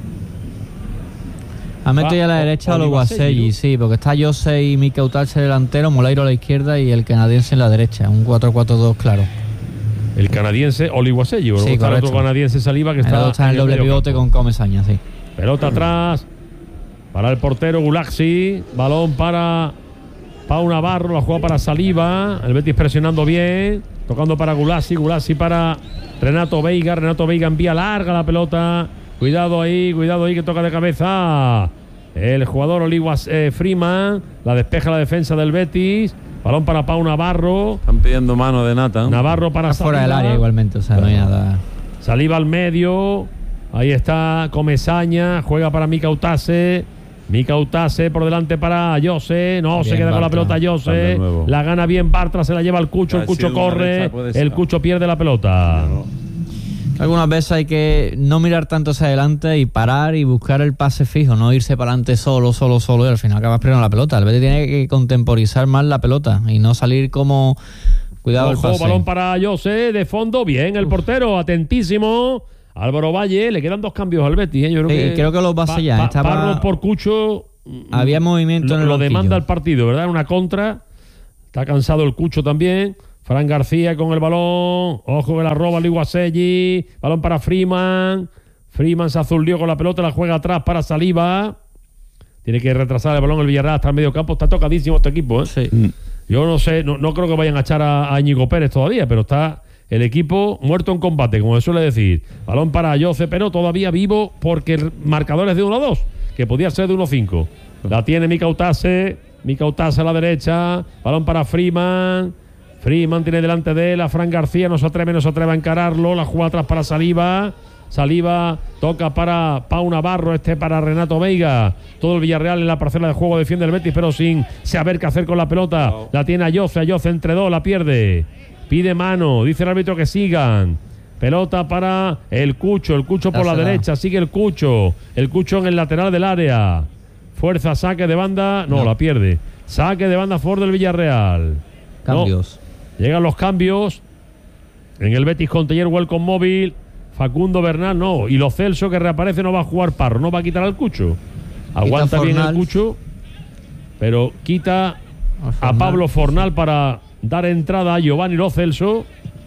Ha metido ya a la Va, derecha a los Oliguaselli, Guaselli, ¿no? sí, porque está Jose y Micautase delantero, Moleiro a la izquierda y el canadiense en la derecha. Un cuatro cuatro dos, claro. El canadiense Oliguaselli, luego Sí, está el otro correcto. canadiense Saliba que El está, otro está en el doble medio pivote campo. con Comesaña, sí. Pelota atrás para el portero Gulaxi, balón para Pau Navarro, la juega para Saliba, el Betis presionando bien, tocando para Gulaxi, Gulaxi para Renato Veiga, Renato Veiga envía larga la pelota, cuidado ahí, cuidado ahí que toca de cabeza el jugador Oliguas eh, Freeman, la despeja la defensa del Betis, balón para Pau Navarro, Están pidiendo mano de Nathan. Navarro para Está fuera del Saliba. área igualmente, o sea, no hay nada. Saliba al medio. Ahí está Comesaña. Juega para Micautase. Micautase por delante para Jose. No, Bien, se queda con la Bartra. pelota Está de Jose. nuevo. La gana bien Bartra. Se la lleva el Cucho. El Ha Cucho sido una corre. derecha, puede ser. El Cucho pierde la pelota. Algunas veces hay que no mirar tanto hacia adelante y parar y buscar el pase fijo, no irse para adelante solo, solo, solo y al final acabas perdiendo la pelota. El Betis tiene que contemporizar más la pelota y no salir como... Cuidado. Ojo, el pase. balón para José, de fondo, bien el portero, atentísimo. Álvaro Valle, le quedan dos cambios al Betis, ¿eh? Yo creo, Sí, que, creo que los va a sellar. Pa, pa, Estaba... Parros por Cucho. Había movimiento lo, en el Lo banquillo. demanda el partido, ¿verdad? Una contra. Está cansado el Cucho también. Fran García con el balón. Ojo que la roba Liguaselli. Balón para Freeman. Freeman se azuldió con la pelota, la juega atrás para Saliba. Tiene que retrasar el balón el Villarreal hasta el medio campo. Está tocadísimo este equipo, ¿eh? Sí. Yo no sé, no, no creo que vayan a echar a, a Íñigo Pérez todavía, pero está el equipo muerto en combate, como se suele decir. Balón para Jose, pero todavía vivo porque el marcador es de uno a dos, que podía ser de uno a cinco. La tiene Mika Utase, Mika Utase a la derecha. Balón para Freeman. Freeman tiene delante de él a Fran García, no se atreve, no se atreve a encararlo. La juega atrás para Saliba. Saliba toca para Pau Navarro, este para Renato Veiga. Todo el Villarreal en la parcela de juego defiende el Betis, pero sin saber qué hacer con la pelota. No. La tiene a Jose, a Jose entre dos, la pierde. Pide mano, dice el árbitro que sigan. Pelota para el Cucho, el Cucho por la derecha, sigue el Cucho. El Cucho en el lateral del área. Fuerza, saque de banda, no, no. la pierde. Saque de banda a favor del Villarreal. Cambios. No. Llegan los cambios. En el Betis con Tellero con móvil. Facundo Bernal no, y Lo Celso que reaparece, no va a jugar Parro, no va a quitar al Cucho. Aguanta bien el Cucho, pero quita a, a Pablo Fornal para dar entrada a Giovanni Lo Celso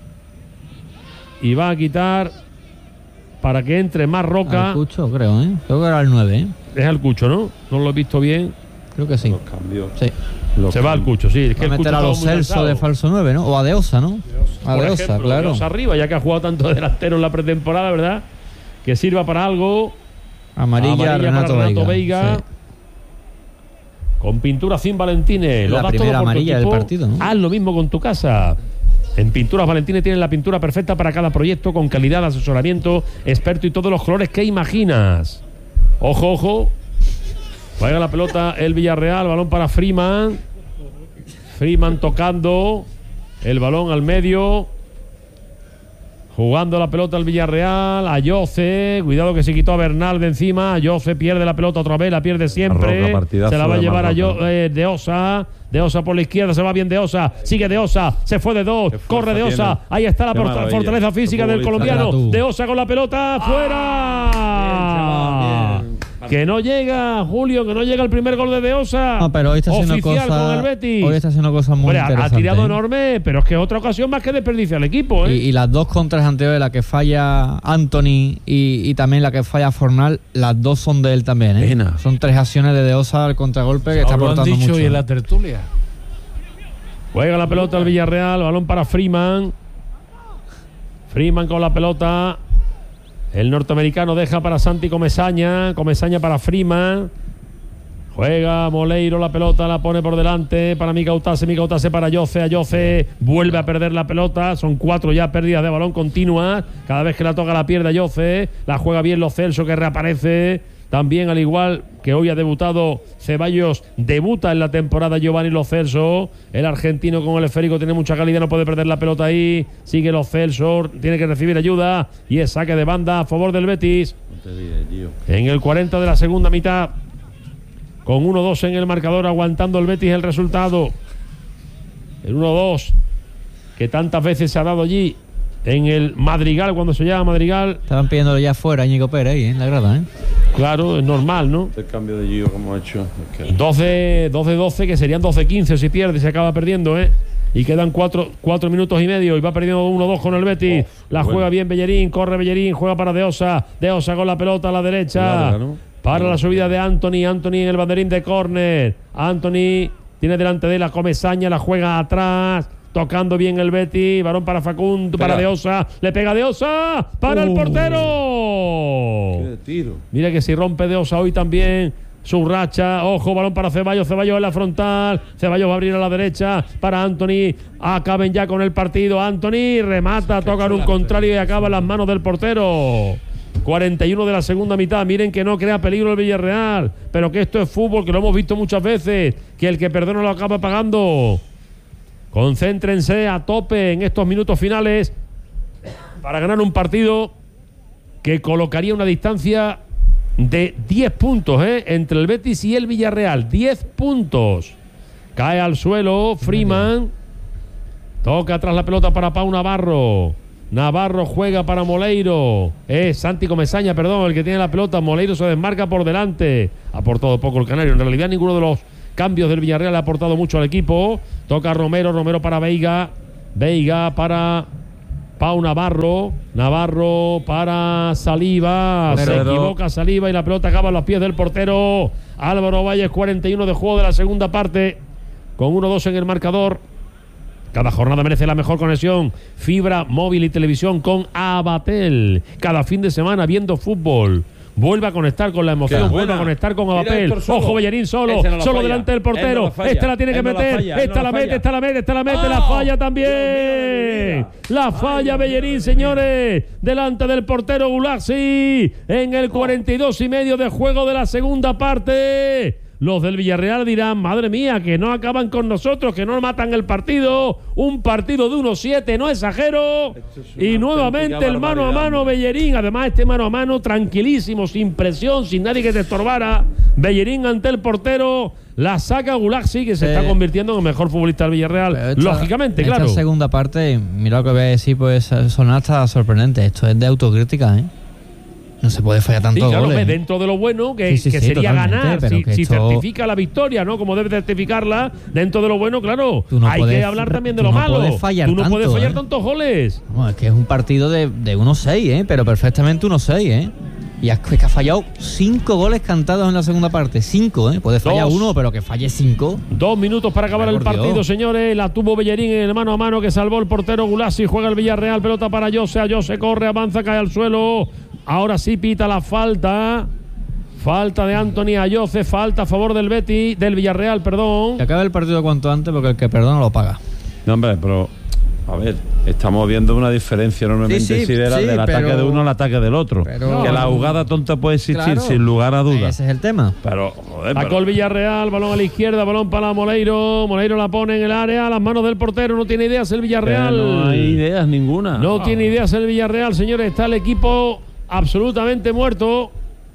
y va a quitar para que entre más Roca. Al Cucho, creo, ¿eh? Creo que era el nueve, ¿eh? Es el Cucho, ¿no? No lo he visto bien. Creo que sí. Los cambios. Sí. Los Se cambios. Va al Cucho, sí. Es que va el a meter Cucho a Lo Celso de falso nueve, ¿no? O a De Osa, ¿no? A De Osa, claro. De Osa arriba, ya que ha jugado tanto delantero en la pretemporada, ¿verdad? Que sirva para algo. Amarilla, Amarilla Renato, para Renato Veiga. Veiga. Sí. Con pintura sin Valentines. La primera amarilla del partido, ¿no? Haz lo mismo con tu casa. En Pinturas Valentines tienen la pintura perfecta para cada proyecto, con calidad, asesoramiento, experto y todos los colores que imaginas. Ojo, ojo. Juega la pelota el Villarreal, balón para Freeman. Freeman tocando el balón al medio. Jugando la pelota al Villarreal, a Jose, cuidado que se quitó a Bernal de encima. Jose pierde la pelota otra vez, la pierde siempre. Roca, se la va a llevar a yo, eh, De Osa. De Osa por la izquierda, se va bien De Osa. Sigue De Osa, se fue de dos, corre De Osa. Tiene. Ahí está la porta, fortaleza física del colombiano. De Osa con la pelota, ¡fuera! Ah, bien, bien. Que no llega, Julio, que no llega el primer gol de De Osa. No, pero hoy está haciendo oficial cosa, con el Betis. Hoy está haciendo cosas muy Hombre, interesantes. ha tirado ¿eh? enorme, pero es que otra ocasión más que desperdicia el equipo, ¿eh? Y, y las dos contras anteriores, la que falla Anthony y, y también la que falla Fornal, las dos son de él también, ¿eh? Pena. Son tres acciones de De Osa al contragolpe que está aportando mucho. Lo han dicho mucho. Y en la tertulia. Juega la pelota al Villarreal, balón para Freeman. Freeman con la pelota. El norteamericano deja para Santi Comesaña. Comesaña para Freeman. Juega Moleiro la pelota, la pone por delante para Mika Utase. Mika Utase para Jose. A Jose vuelve a perder la pelota. Son cuatro ya pérdidas de balón continuas. Cada vez que la toca la pierde Jose. La juega bien Lo Celso, que reaparece. También, al igual que hoy ha debutado Ceballos, debuta en la temporada Giovanni Lo Celso. El argentino con el esférico tiene mucha calidad, no puede perder la pelota ahí. Sigue Lo Celso, tiene que recibir ayuda. Y es saque de banda a favor del Betis. En el cuarenta de la segunda mitad, con uno dos en el marcador, aguantando el Betis el resultado. El uno dos que tantas veces se ha dado allí en el Madrigal, cuando se llama Madrigal. Estaban pidiéndolo ya fuera Íñigo Pérez ahí, en la grada, ¿eh? Claro, es normal, ¿no? El cambio de Gio como ha hecho. doce doce, que serían doce quince si pierde, se acaba perdiendo, ¿eh? Y quedan cuatro minutos y medio y va perdiendo uno dos con el Betis. Oh, la bueno. Juega bien Bellerín, corre Bellerín, juega para De Osa. De Osa con la pelota a la derecha. Claro, ¿no? Para la subida de Anthony. Anthony en el banderín de córner. Anthony tiene delante de la Comesaña, la juega atrás. Tocando bien el Betis, balón para Facundo, Espera. para De Osa, le pega De Osa, para uh, el portero. Qué tiro. Mira que si rompe De Osa hoy también su racha. Ojo, balón para Ceballos, Ceballos en la frontal, Ceballos va a abrir a la derecha para Anthony. Acaben ya con el partido. Anthony remata, toca en un contrario y acaba en las manos del portero. cuarenta y uno de la segunda mitad. Miren que no crea peligro el Villarreal, pero que esto es fútbol, que lo hemos visto muchas veces, que el que perdona lo acaba pagando. Concéntrense a tope en estos minutos finales para ganar un partido que colocaría una distancia de diez puntos ¿eh? entre el Betis y el Villarreal. diez puntos. Cae al suelo Freeman. Toca atrás la pelota para Pau Navarro. Navarro juega para Moleiro. Es Santi Comesaña, perdón, el que tiene la pelota. Moleiro se desmarca por delante. Ha aportado poco el canario. En realidad ninguno de los cambios del Villarreal ha aportado mucho al equipo. Toca Romero. Romero para Veiga. Veiga para Pau Navarro. Navarro para Saliba. Se equivoca Saliba y la pelota acaba en los pies del portero Álvaro Valles. cuarenta y uno de juego de la segunda parte, con uno dos en el marcador. Cada jornada merece la mejor conexión, fibra, móvil y televisión con Abatel. Cada fin de semana viendo fútbol. Vuelve a conectar con la emoción, vuelve a conectar con Abatel. Ojo, Bellerín solo, no solo falla. Delante del portero. No esta la tiene que meter, no falla, esta, no la mete, esta la mete, esta la mete, esta la mete, la falla también. Dios mío, la falla Ay, Bellerín, señores, delante del portero Gulaxi en el cuarenta y dos y medio de juego de la segunda parte. Los del Villarreal dirán, madre mía, que no acaban con nosotros, que no matan el partido. Un partido de uno siete, no exagero. Y nuevamente el mano a mano Bellerín. Además, este mano a mano tranquilísimo, sin presión, sin nadie que te estorbara. Bellerín ante el portero. La saca Gulaxi, que se sí. está convirtiendo en el mejor futbolista del Villarreal. Esta, lógicamente, esta claro. Esta segunda parte, mira lo que voy a decir, pues son hasta sorprendente. Esto es de autocrítica, ¿eh? No se puede fallar tanto sí, claro, goles. Dentro de lo bueno que, sí, sí, que sí, sería ganar, si, que si esto... certifica la victoria, ¿no? Como debe certificarla, dentro de lo bueno, claro. No hay puedes, que hablar también de lo no malo. Puedes fallar tú no tanto, puedes fallar ¿eh? tantos goles. No, es que es un partido de, de uno seis, ¿eh? Pero perfectamente uno seis, ¿eh? Y es que ha fallado cinco goles cantados en la segunda parte. Cinco, ¿eh? Puede fallar Dos. uno, pero que falle cinco. Dos minutos para acabar el partido, Dios. Señores. La tuvo Bellerín en el mano a mano que salvó el portero Gulaxi. Juega el Villarreal. Pelota para Jose. A Jose corre, avanza, cae al suelo. Ahora sí pita la falta. Falta de Anthony Ayoce. Falta a favor del Betis, del Villarreal, perdón. Que acabe el partido cuanto antes porque el que perdona lo paga. No, hombre, pero... A ver, estamos viendo una diferencia enormemente sí, sí, severa sí, del pero, ataque de uno al ataque del otro. Pero, que la jugada tonta puede existir, claro, sin lugar a dudas. Ese es el tema. Pero, joder, Sacó pero... el Villarreal, balón a la izquierda, balón para Moleiro. Moleiro la pone en el área, a las manos del portero. No tiene ideas el Villarreal. Pero no hay ideas ninguna. No oh. tiene ideas el Villarreal, señores. Está el equipo absolutamente muerto.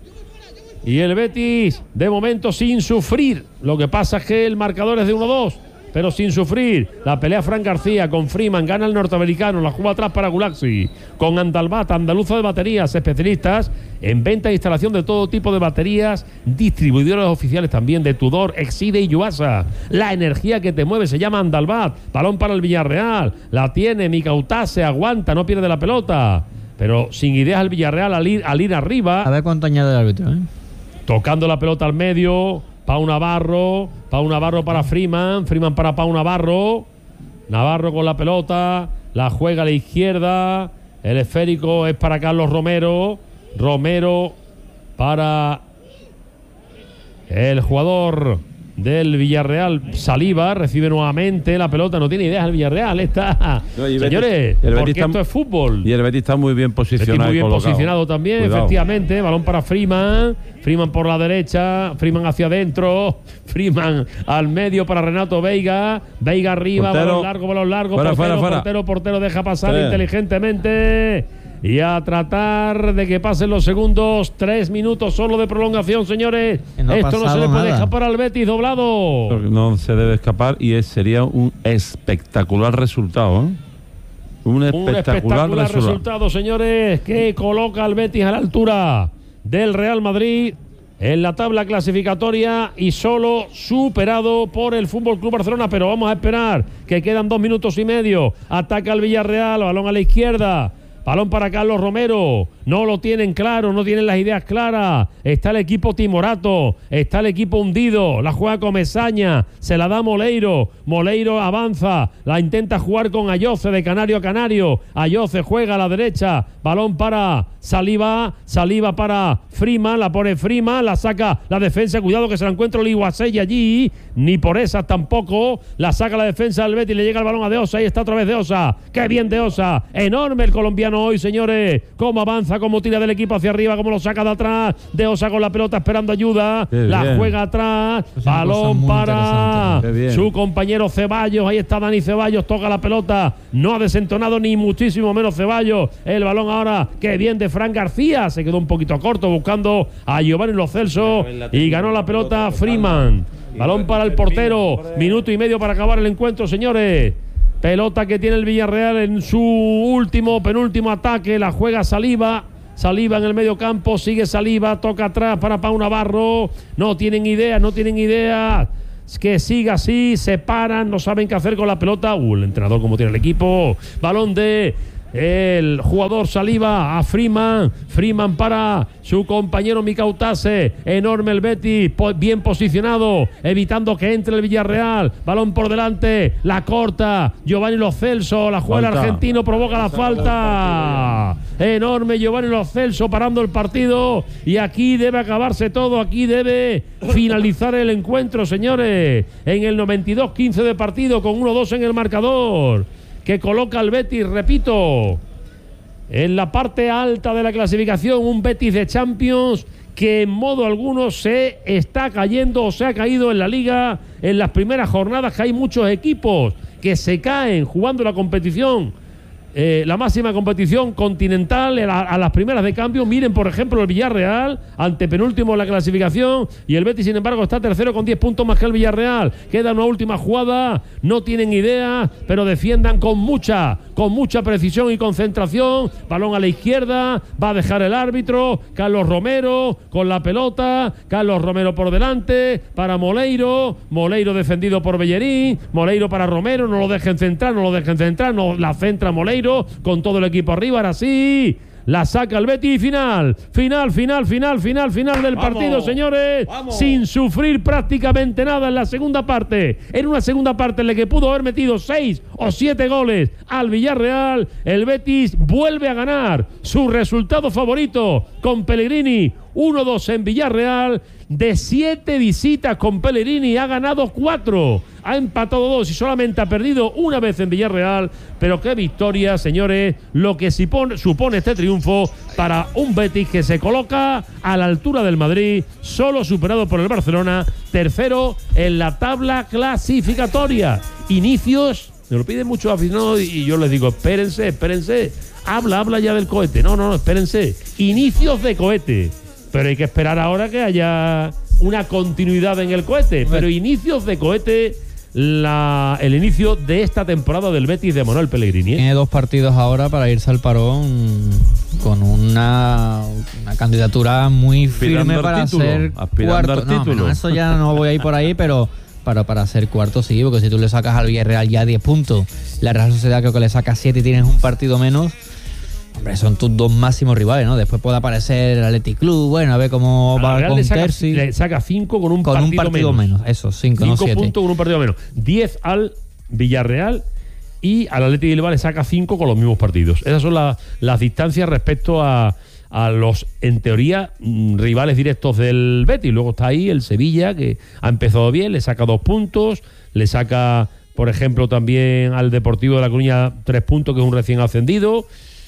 Y el Betis, de momento, sin sufrir. Lo que pasa es que el marcador es de uno dos. Pero sin sufrir. La pelea Fran García con Freeman, gana el norteamericano, la juega atrás para Gulaxi, con Andalbat, Andaluza de Baterías, especialistas en venta e instalación de todo tipo de baterías, distribuidores oficiales también de Tudor, Exide y Yuasa. La energía que te mueve se llama Andalbat. Balón para el Villarreal, la tiene Micautá, se aguanta, no pierde la pelota, pero sin ideas el Villarreal al ir, al ir arriba. A ver cuánto añade el árbitro, ¿eh? Tocando la pelota al medio. Pau Navarro, Pau Navarro para Freeman, Freeman para Pau Navarro, Navarro con la pelota, la juega a la izquierda, el esférico es para Carlos Romero, Romero para el jugador del Villarreal, Saliba, recibe nuevamente la pelota, no tiene ideas el Villarreal, está, no, señores, Betis, porque está, esto es fútbol. Y el Betis está muy bien posicionado. Muy bien colocado. posicionado también, Cuidado. efectivamente, balón para Freeman, Freeman por la derecha, Freeman hacia adentro, Freeman al medio para Renato Veiga, Veiga arriba, portero, balón largo, balón largo, fuera, portero, fuera, fuera. portero, portero deja pasar sí. inteligentemente. Y a tratar de que pasen los segundos. Tres minutos solo de prolongación, señores. No Esto no se le puede nada. escapar al Betis doblado. No se debe escapar y es, sería un espectacular resultado, ¿eh? Un espectacular, un espectacular resultado. resultado, señores, que coloca al Betis a la altura del Real Madrid en la tabla clasificatoria y solo superado por el F C Barcelona. Pero vamos a esperar, que quedan dos minutos y medio. Ataca el Villarreal, balón a la izquierda. Balón para Carlos Romero, no lo tienen claro, no tienen las ideas claras. Está el equipo timorato, está el equipo hundido, la juega Comesaña, se la da Moleiro, Moleiro avanza, la intenta jugar con Ayoce de canario a canario, Ayoce juega a la derecha, balón para Saliba, Saliba para Freeman, la pone Freeman, la saca la defensa, cuidado que se la encuentra Oliguasey allí, ni por esas tampoco, la saca la defensa del Betis, le llega el balón a De Osa, ahí está otra vez De Osa, qué bien De Osa, enorme el colombiano ganó hoy, señores. Cómo avanza, cómo tira del equipo hacia arriba, cómo lo saca de atrás. De Osa con la pelota esperando ayuda. Qué la bien. juega atrás. Es una cosa Balón muy para Qué bien. su compañero Ceballos. Ahí está Dani Ceballos, toca la pelota. No ha desentonado ni muchísimo menos Ceballos. El balón ahora, qué bien de Fran García. Se quedó un poquito corto buscando a Giovanni Lo Celso. Y ganó la pelota Freeman. Balón para el portero. Minuto y medio para acabar el encuentro, señores. Pelota que tiene el Villarreal en su último, penúltimo ataque. La juega Saliba. Saliba en el medio campo. Sigue Saliba. Toca atrás para Pau Navarro. No tienen idea, no tienen idea. Que siga así. Se paran. No saben qué hacer con la pelota. Uh, el entrenador como tiene el equipo. Balón de el jugador Saliba a Freeman. Freeman para su compañero Micautase. Enorme el Betis, po- bien posicionado, evitando que entre el Villarreal. Balón por delante, la corta Giovanni Lo Celso, la juega el Falta. argentino, provoca la falta. Enorme Giovanni Lo Celso parando el partido. Y aquí debe acabarse todo, aquí debe finalizar el encuentro, señores. En el noventa y dos quince de partido, con uno dos en el marcador, que coloca al Betis, repito, en la parte alta de la clasificación. Un Betis de Champions que en modo alguno se está cayendo o se ha caído en la Liga en las primeras jornadas, que hay muchos equipos que se caen jugando la competición, eh, la máxima competición continental, a, a las primeras de cambio. Miren, por ejemplo, el Villarreal, antepenúltimo en la clasificación, y el Betis, sin embargo, está tercero con diez puntos más que el Villarreal. Queda una última jugada, no tienen idea, pero defiendan con mucha, con mucha precisión y concentración. Balón a la izquierda, va a dejar el árbitro, Carlos Romero con la pelota, Carlos Romero por delante, para Moleiro, Moleiro defendido por Bellerín, Moleiro para Romero, no lo dejen centrar, no lo dejen centrar, no la centra Moleiro, con todo el equipo arriba. Ahora sí, la saca el Betis. Final, final, final, final, final, final del Vamos, partido, señores. vamos. Sin sufrir prácticamente nada en la segunda parte. En una segunda parte en la que pudo haber metido seis o siete goles al Villarreal, el Betis vuelve a ganar su resultado favorito con Pellegrini. uno dos en Villarreal. De siete visitas con Pellegrini ha ganado cuatro, ha empatado dos y solamente ha perdido una vez en Villarreal. Pero qué victoria, señores, lo que supone, supone este triunfo para un Betis que se coloca a la altura del Madrid, solo superado por el Barcelona, tercero en la tabla clasificatoria. Inicios, me lo piden muchos aficionados y yo les digo, espérense, espérense, habla, habla ya del cohete. No, no, no, espérense, inicios de cohete. Pero hay que esperar ahora que haya una continuidad en el cohete. Pero inicios de cohete, la, el inicio de esta temporada del Betis de Manuel Pellegrini, ¿eh? Tiene dos partidos ahora para irse al parón con una, una candidatura muy Aspirando firme al para título, ser aspirando cuarto. al No, título. no, eso ya no voy a ir por ahí, pero para, para ser cuarto sí, porque si tú le sacas al Villarreal ya diez puntos, la Real Sociedad creo que le saca siete y tienes un partido menos. Hombre, son tus dos máximos rivales, ¿no? Después puede aparecer el Athletic Club, bueno, a ver cómo A la va Real con le saca, Terzi. le saca cinco con un Con partido, un partido menos. Eso, cinco, no cinco siete. puntos con un partido menos. diez al Villarreal y al Athletic Bilbao le saca cinco con los mismos partidos. Esas son la, las distancias respecto a, a los, en teoría, mm, rivales directos del Betis. Luego está ahí el Sevilla, que ha empezado bien, le saca dos puntos, le saca, por ejemplo, también al Deportivo de La Coruña tres puntos, que es un recién ascendido.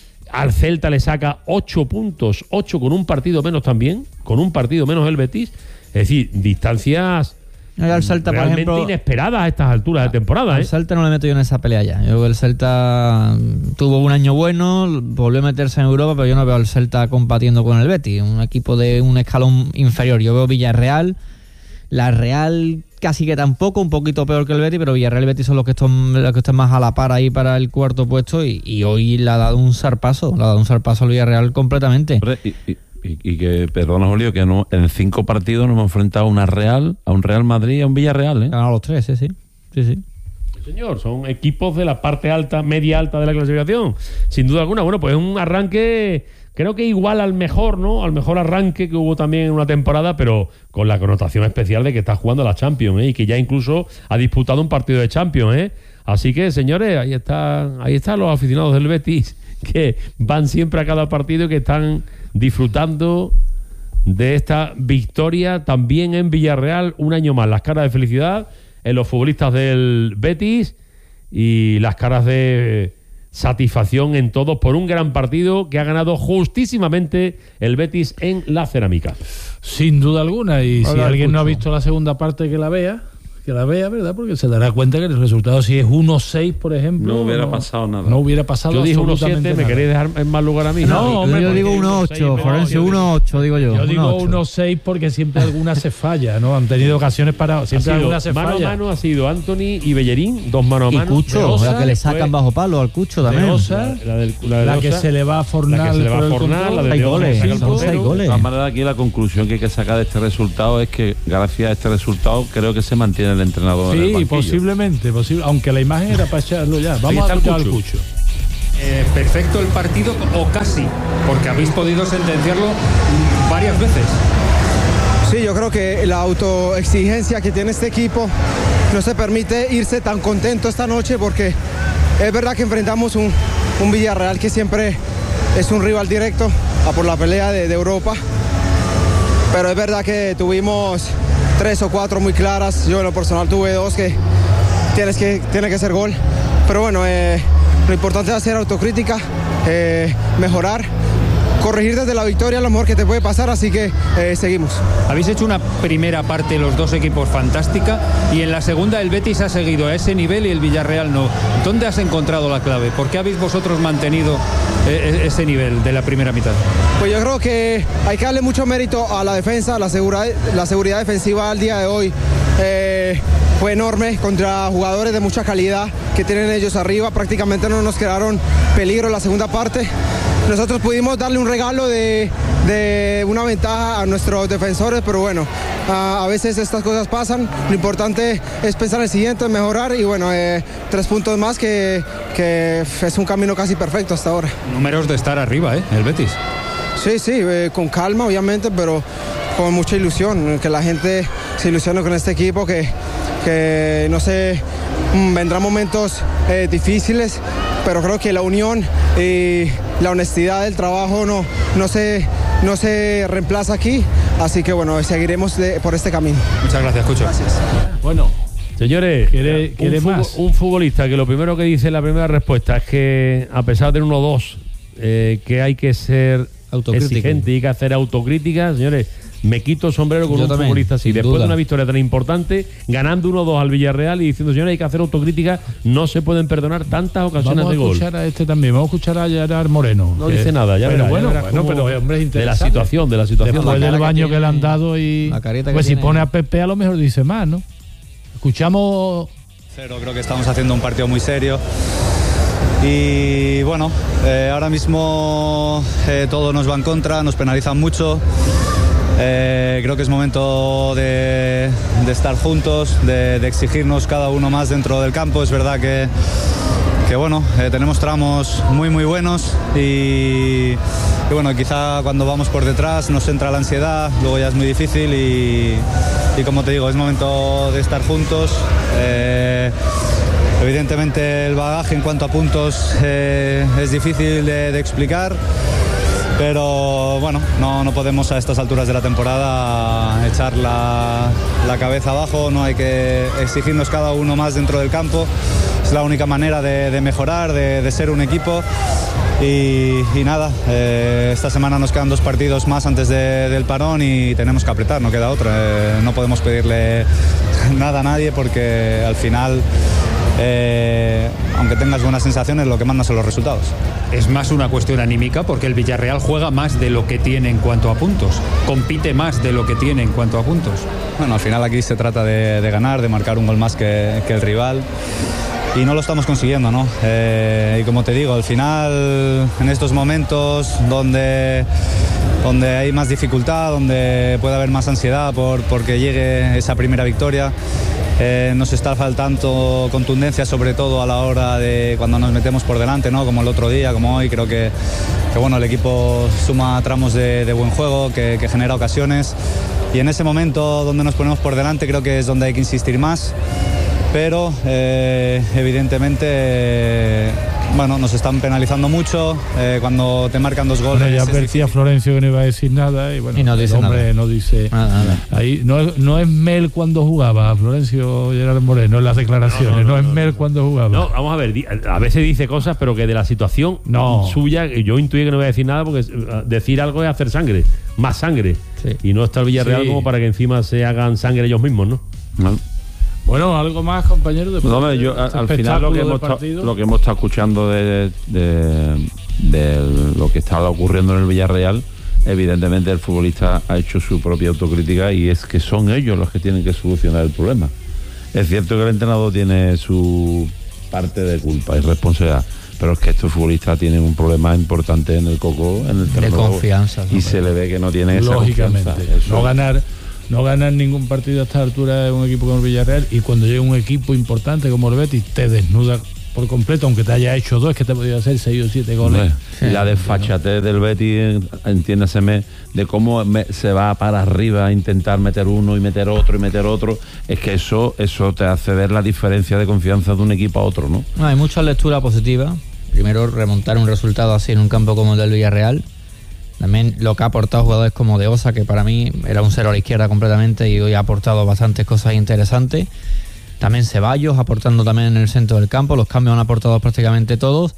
Al Celta le saca ocho puntos, ocho con un partido menos también, con un partido menos el Betis. Es decir, distancias No, al Celta, por realmente ejemplo, inesperadas a estas alturas de temporada, al ¿eh? Celta no le meto yo en esa pelea ya. Yo creo que el Celta tuvo un año bueno, volvió a meterse en Europa, pero yo no veo al Celta combatiendo con el Betis, un equipo de un escalón inferior. Yo veo Villarreal, la Real casi que tampoco, un poquito peor que el Betis, pero Villarreal y Betis son los que están, los que están más a la par ahí para el cuarto puesto, y, y hoy le ha dado un zarpazo, le ha dado un zarpazo al Villarreal completamente. Hombre, y, y, y, y que, perdona Julio, que no, en cinco partidos nos hemos enfrentado a una Real, a un Real Madrid y a un Villarreal, ¿eh? Ha ganado los tres, sí, sí. sí, sí. Señor, son equipos de la parte alta, media alta de la clasificación, sin duda alguna. Bueno, pues es un arranque, creo que igual al mejor, ¿no? Al mejor arranque que hubo también en una temporada, pero con la connotación especial de que está jugando la Champions, ¿eh? Y que ya incluso ha disputado un partido de Champions, ¿eh? Así que, señores, ahí están, ahí están los aficionados del Betis, que van siempre a cada partido y que están disfrutando de esta victoria también en Villarreal. Un año más, las caras de felicidad en los futbolistas del Betis y las caras de satisfacción en todos por un gran partido que ha ganado justísimamente el Betis en la Cerámica. Sin duda alguna, y Hola, si alguien escucho. no ha visto la segunda parte, que la vea, que la vea, ¿verdad? Porque se dará cuenta que el resultado, si es uno seis, por ejemplo, No hubiera pasado nada. No hubiera pasado Yo dije uno absolutamente siete, ¿me nada. queréis dejar en mal lugar a mí? No, hombre, yo porque digo uno ocho, Florencio, uno ocho, digo yo. Yo digo uno ocho. uno seis porque siempre alguna se falla, ¿no? Han tenido ocasiones para... Ha Siempre sido alguna se mano falla. a mano ha sido Anthony y Bellerín, dos mano a Y mano. Cucho, De Osa, la que le sacan después bajo palo al Cucho también. De Osa, La, del- la de la que Osa, se le va a Fornal. la que se le va por a el Fornal, control. la de Seis De Osa, goles, que saca el son portero. seis goles. De todas maneras, aquí la conclusión que hay que sacar de este resultado es que gracias a este resultado creo que se mantiene el entrenador en el Sí, banquillo. posiblemente, posible, aunque la imagen era para echarlo ya. Vamos está a el escuchar al Cucho. Cucho. Eh, perfecto el partido o casi, porque habéis podido sentenciarlo varias veces. Sí, yo creo que la autoexigencia que tiene este equipo no se permite irse tan contento esta noche, porque es verdad que enfrentamos un, un Villarreal que siempre es un rival directo a por la pelea de, de Europa, pero es verdad que tuvimos tres o cuatro muy claras. Yo en lo personal tuve dos que tienes que tiene que ser gol, pero bueno, eh, lo importante es hacer autocrítica, eh, mejorar, corregir desde la victoria lo mejor que te puede pasar, así que eh, seguimos. Habéis hecho una primera parte los dos equipos fantástica y en la segunda el Betis ha seguido a ese nivel y el Villarreal no. ¿Dónde has encontrado la clave? ¿Por qué habéis vosotros mantenido eh, ese nivel de la primera mitad? Pues yo creo que hay que darle mucho mérito a la defensa, la seguridad, la seguridad defensiva al día de hoy eh, fue enorme contra jugadores de mucha calidad que tienen ellos arriba. Prácticamente no nos quedaron peligro en la segunda parte. Nosotros pudimos darle un regalo de, de una ventaja a nuestros defensores, pero bueno, a, a veces estas cosas pasan. Lo importante es pensar en el siguiente, mejorar y bueno, eh, tres puntos más que, que es un camino casi perfecto hasta ahora. Números de estar arriba, ¿eh? El Betis. Sí, sí, eh, con calma obviamente, pero con mucha ilusión, que la gente se ilusione con este equipo, que, que no sé, mm, vendrán momentos eh, difíciles, pero creo que la unión y la honestidad del trabajo no, no, se, no se reemplaza aquí, así que bueno, seguiremos de, por este camino. Muchas gracias, Cucho. Gracias. Bueno, señores, ¿Quiere- un, quiere futbol- más? un futbolista que lo primero que dice en la primera respuesta es que a pesar de uno dos, eh, que hay que ser Autocrítico. exigente y hay que hacer autocrítica, señores, me quito el sombrero con Yo un también, futbolista así. sin Después duda. de una victoria tan importante, ganando uno dos al Villarreal y diciendo, señores, hay que hacer autocrítica, no se pueden perdonar tantas ocasiones Vamos a de gol. escuchar a este también. Vamos a escuchar a Gerard Moreno. No que- dice nada, ya Pero verás, bueno, ya verás bueno, cómo- pero hombre, es de la interesante. situación, de la situación. Después La cara del que baño que, tiene- le han dado y... la carita que pues si tiene. pone a Pepe a lo mejor dice más, ¿no? Escuchamos... Cero, creo que estamos haciendo un partido muy serio. Y bueno, eh, ahora mismo eh, todo nos va en contra, nos penalizan mucho. Eh, creo que es momento de, de estar juntos, de, de exigirnos cada uno más dentro del campo. Es verdad que, que bueno, eh, tenemos tramos muy muy buenos y, y bueno, quizá cuando vamos por detrás nos entra la ansiedad, luego ya es muy difícil y, y como te digo, es momento de estar juntos. Eh, evidentemente el bagaje en cuanto a puntos eh, es difícil de, de explicar. Pero bueno, no, no podemos a estas alturas de la temporada echar la, la cabeza abajo, no hay que exigirnos cada uno más dentro del campo. Es la única manera de, de mejorar, de, de ser un equipo. Y, y nada, eh, esta semana nos quedan dos partidos más antes de- del parón y tenemos que apretar, no queda otra. Eh, no podemos pedirle nada a nadie porque al final, eh, aunque tengas buenas sensaciones, lo que manda son los resultados. Es más una cuestión anímica porque el Villarreal juega más de lo que tiene en cuanto a puntos, compite más de lo que tiene en cuanto a puntos. Bueno, al final aquí se trata de, de ganar, de marcar un gol más que, que el rival y no lo estamos consiguiendo, ¿no? Eh, y como te digo, al final, en estos momentos donde, donde hay más dificultad, donde puede haber más ansiedad por porque llegue esa primera victoria, Eh, nos está faltando contundencia, sobre todo a la hora de cuando nos metemos por delante, ¿no? Como el otro día, como hoy. Creo que, que bueno, el equipo suma tramos de, de buen juego, que, que genera ocasiones. Y en ese momento donde nos ponemos por delante creo que es donde hay que insistir más. Pero eh, evidentemente eh, bueno, nos están penalizando mucho. Eh, cuando te marcan dos goles. Bueno, ya advertía Florencio que no iba a decir nada y bueno, y no dice el hombre nada. no dice nada, nada. Ahí no, no es Mel cuando jugaba, Florencio Gerard Moreno en las declaraciones, no, no, no, no es Mel no, cuando jugaba. No, vamos a ver, a veces dice cosas, pero que de la situación no. suya, yo intuyo que no voy a decir nada porque decir algo es hacer sangre, más sangre. Sí. Y no está el Villarreal sí. como para que encima se hagan sangre ellos mismos, ¿no? no. Bueno, algo más, compañeros. No, de yo, este al final lo que, hemos ta, lo que hemos estado escuchando de, de, de lo que está ocurriendo en el Villarreal, evidentemente el futbolista ha hecho su propia autocrítica y es que son ellos los que tienen que solucionar el problema. Es cierto que el entrenador tiene su parte de culpa y responsabilidad, pero es que estos futbolistas tienen un problema importante en el coco, en el terreno de confianza, y ¿no? se le ve que no tiene esa lógicamente confianza. no ganar no ganar ningún partido a esta altura de un equipo como el Villarreal, y cuando llega un equipo importante como el Betis te desnuda por completo, aunque te haya hecho dos, es que te podía hacer seis o siete goles. Sí, y la desfachatez del Betis, entiéndaseme, de cómo me, se va para arriba a intentar meter uno y meter otro y meter otro, es que eso eso te hace ver la diferencia de confianza de un equipo a otro, ¿no? No, hay mucha lectura positiva. Primero, remontar un resultado así en un campo como el del Villarreal. También lo que ha aportado jugadores como De Osa, que para mí era un cero a la izquierda completamente y hoy ha aportado bastantes cosas interesantes. También Ceballos aportando también en el centro del campo. Los cambios han aportado prácticamente todos,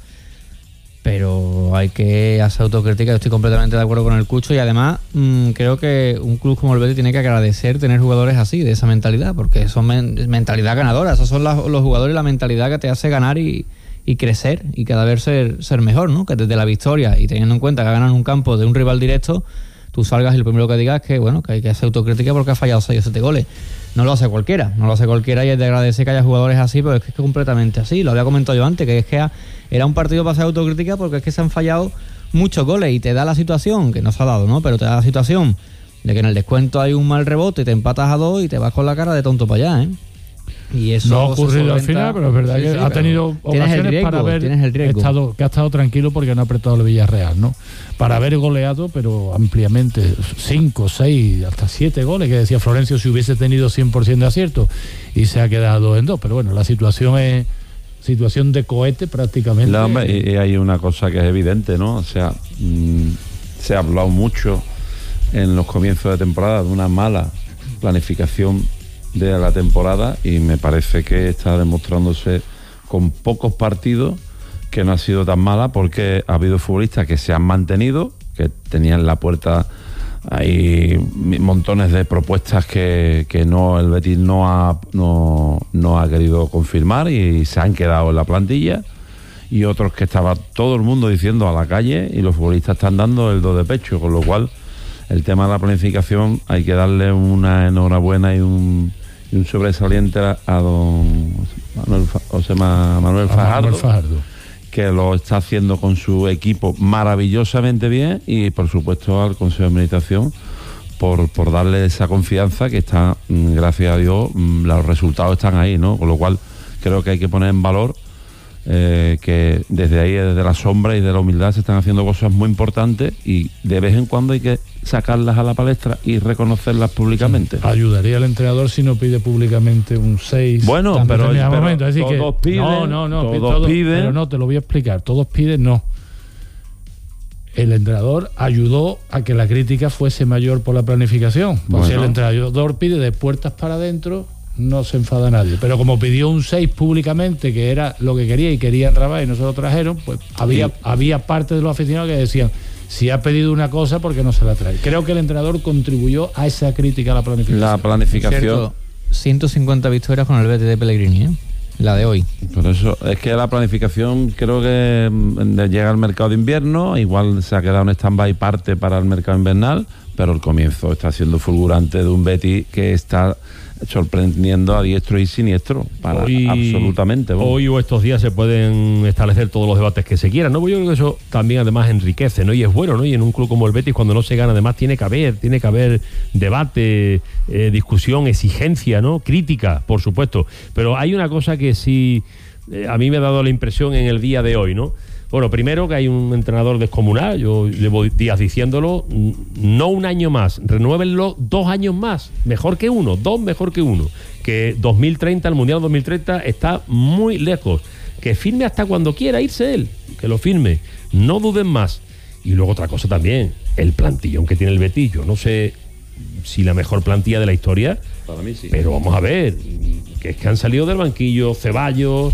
pero hay que hacer autocrítica. Yo estoy completamente de acuerdo con el Cucho y además mmm, creo que un club como el Betis tiene que agradecer tener jugadores así, de esa mentalidad, porque son men- mentalidad ganadora. Esos son la, los jugadores y la mentalidad que te hace ganar y, y crecer y cada vez ser, ser mejor, ¿no? Que desde la victoria y teniendo en cuenta que ganan un campo de un rival directo, tú salgas y lo primero que digas es que, bueno, que hay que hacer autocrítica porque ha fallado seis o siete goles. No lo hace cualquiera, no lo hace cualquiera y es de agradecer que haya jugadores así, pero es que es completamente así. Lo había comentado yo antes, que es que era un partido para hacer autocrítica porque es que se han fallado muchos goles y te da la situación, que no se ha dado, ¿no? Pero te da la situación de que en el descuento hay un mal rebote y te empatas a dos y te vas con la cara de tonto para allá, ¿eh? Y eso no ha ocurrido al final, pero es verdad sí, que sí, ha tenido ocasiones riesgo, para haber estado, que ha estado tranquilo porque no ha apretado el Villarreal, ¿no? Para haber goleado, pero ampliamente, cinco, seis, hasta siete goles, que decía Florencio si hubiese tenido cien por ciento de acierto, y se ha quedado en dos. Pero bueno, la situación es situación de cohete prácticamente. La, y, y hay una cosa que es evidente, ¿no? O sea, mmm, se ha hablado mucho en los comienzos de temporada de una mala planificación de la temporada y me parece que está demostrándose con pocos partidos que no ha sido tan mala, porque ha habido futbolistas que se han mantenido, que tenían en la puerta ahí montones de propuestas que, que no el Betis no ha, no, no ha querido confirmar y se han quedado en la plantilla, y otros que estaba todo el mundo diciendo a la calle y los futbolistas están dando el do de pecho, con lo cual el tema de la planificación hay que darle una enhorabuena y un y un sobresaliente a, a don Manuel, o sea, Manuel Fajardo, Manuel Fajardo, que lo está haciendo con su equipo maravillosamente bien, y por supuesto al Consejo de Administración por, por darle esa confianza que está, gracias a Dios, los resultados están ahí, ¿no? Con lo cual creo que hay que poner en valor eh, que desde ahí, desde la sombra y de la humildad, se están haciendo cosas muy importantes y de vez en cuando hay que sacarlas a la palestra y reconocerlas públicamente. Ayudaría al entrenador si no pide públicamente un seis. Bueno, pero, pero momento. Es decir todos que, piden, no, no, no, todos todos, piden. Pero no, te lo voy a explicar. Todos piden, no. El entrenador ayudó a que la crítica fuese mayor por la planificación. Porque bueno, si el entrenador pide de puertas para adentro, no se enfada nadie. Pero como pidió un seis públicamente, que era lo que quería y querían Rabat y no se lo trajeron, pues había, sí. había parte de los aficionados que decían: si ha pedido una cosa, ¿por qué no se la trae? Creo que el entrenador contribuyó a esa crítica a la planificación. La planificación. Cierto, ciento cincuenta victorias con el Betis de Pellegrini, ¿eh? La de hoy. Por eso es que la planificación creo que llega al mercado de invierno, igual se ha quedado en stand-by parte para el mercado invernal, pero el comienzo está siendo fulgurante de un Betis que está sorprendiendo a diestro y siniestro, para hoy, absolutamente. Bueno. Hoy o estos días se pueden establecer todos los debates que se quieran, ¿no? Yo creo que eso también además enriquece, ¿no? Y es bueno, ¿no? Y en un club como el Betis, cuando no se gana, además tiene que haber, tiene que haber debate, eh, discusión, exigencia, ¿no? Crítica, por supuesto. Pero hay una cosa que sí eh, a mí me ha dado la impresión en el día de hoy, ¿no? Bueno, primero que hay un entrenador descomunal, yo llevo días diciéndolo, no un año más, renuévenlo dos años más, mejor que uno, dos mejor que uno, que dos mil treinta, el Mundial dos mil treinta está muy lejos, que firme hasta cuando quiera irse él, que lo firme, no duden más. Y luego otra cosa también, el plantillón que tiene el Betis, yo no sé si la mejor plantilla de la historia, para mí sí, pero vamos a ver, que es que han salido del banquillo Ceballos,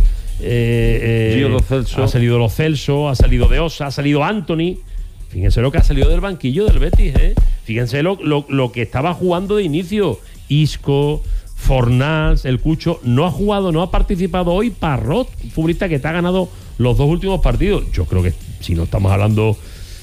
eh, eh, Lo Celso. ha salido Lo Celso, ha salido De Osa, ha salido Anthony. Fíjense lo que ha salido del banquillo del Betis, ¿eh? Fíjense lo, lo, lo que estaba jugando de inicio. Isco, Fornals, el Cucho. No ha jugado, no ha participado hoy Parrot, un futbolista que te ha ganado los dos últimos partidos. Yo creo que si no estamos hablando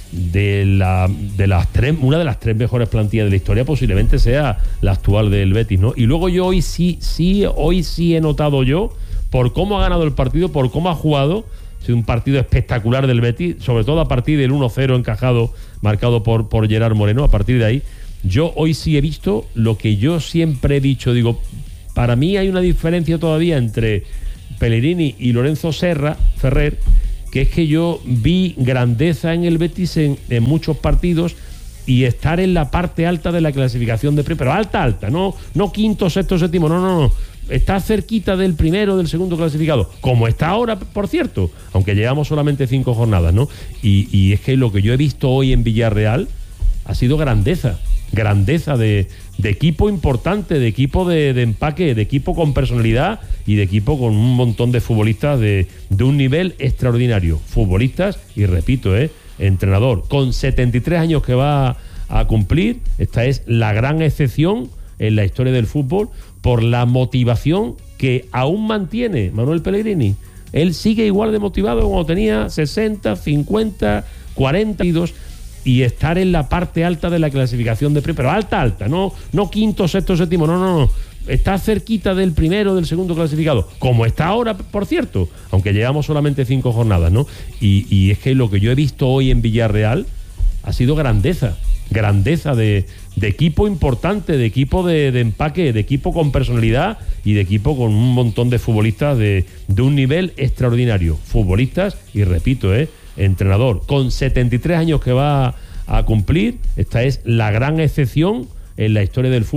de la de las tres, una de las tres mejores plantillas de la historia, posiblemente sea la actual del Betis, ¿no? Y luego yo hoy sí, sí, hoy sí he notado yo, por cómo ha ganado el partido, por cómo ha jugado. Ha sido un partido espectacular del Betis, sobre todo a partir del uno cero encajado, marcado por, por Gerard Moreno. A partir de ahí, yo hoy sí he visto lo que yo siempre he dicho. Digo, para mí hay una diferencia todavía entre Pellegrini y Lorenzo Serra, Ferrer, que es que yo vi grandeza en el Betis en, en muchos partidos y estar en la parte alta de la clasificación de pre, pero alta, alta, no, no quinto, sexto, séptimo, no, no, no. Está cerquita del primero, del segundo clasificado, como está ahora, por cierto, aunque llevamos solamente cinco jornadas, ¿no? Y, y es que lo que yo he visto hoy en Villarreal ha sido grandeza, grandeza de, de equipo importante, de equipo de, de empaque, de equipo con personalidad y de equipo con un montón de futbolistas de, de un nivel extraordinario. Futbolistas, y repito, ¿eh? Entrenador, con setenta y tres años que va a cumplir. Esta es la gran excepción en la historia del fútbol por la motivación que aún mantiene Manuel Pellegrini. Él sigue igual de motivado como tenía sesenta, cincuenta, cuarenta y dos, y estar en la parte alta de la clasificación de pre, pero alta, alta, no, no quinto, sexto, séptimo, no, no, no. Está cerquita del primero, del segundo clasificado, como está ahora, por cierto, aunque llevamos solamente cinco jornadas, ¿no? Y, y es que lo que yo he visto hoy en Villarreal ha sido grandeza, grandeza de, de equipo importante, de equipo de, de empaque, de equipo con personalidad y de equipo con un montón de futbolistas de, de un nivel extraordinario. Futbolistas, y repito, ¿eh? Entrenador, con setenta y tres años que va a cumplir. Esta es la gran excepción en la historia del fútbol.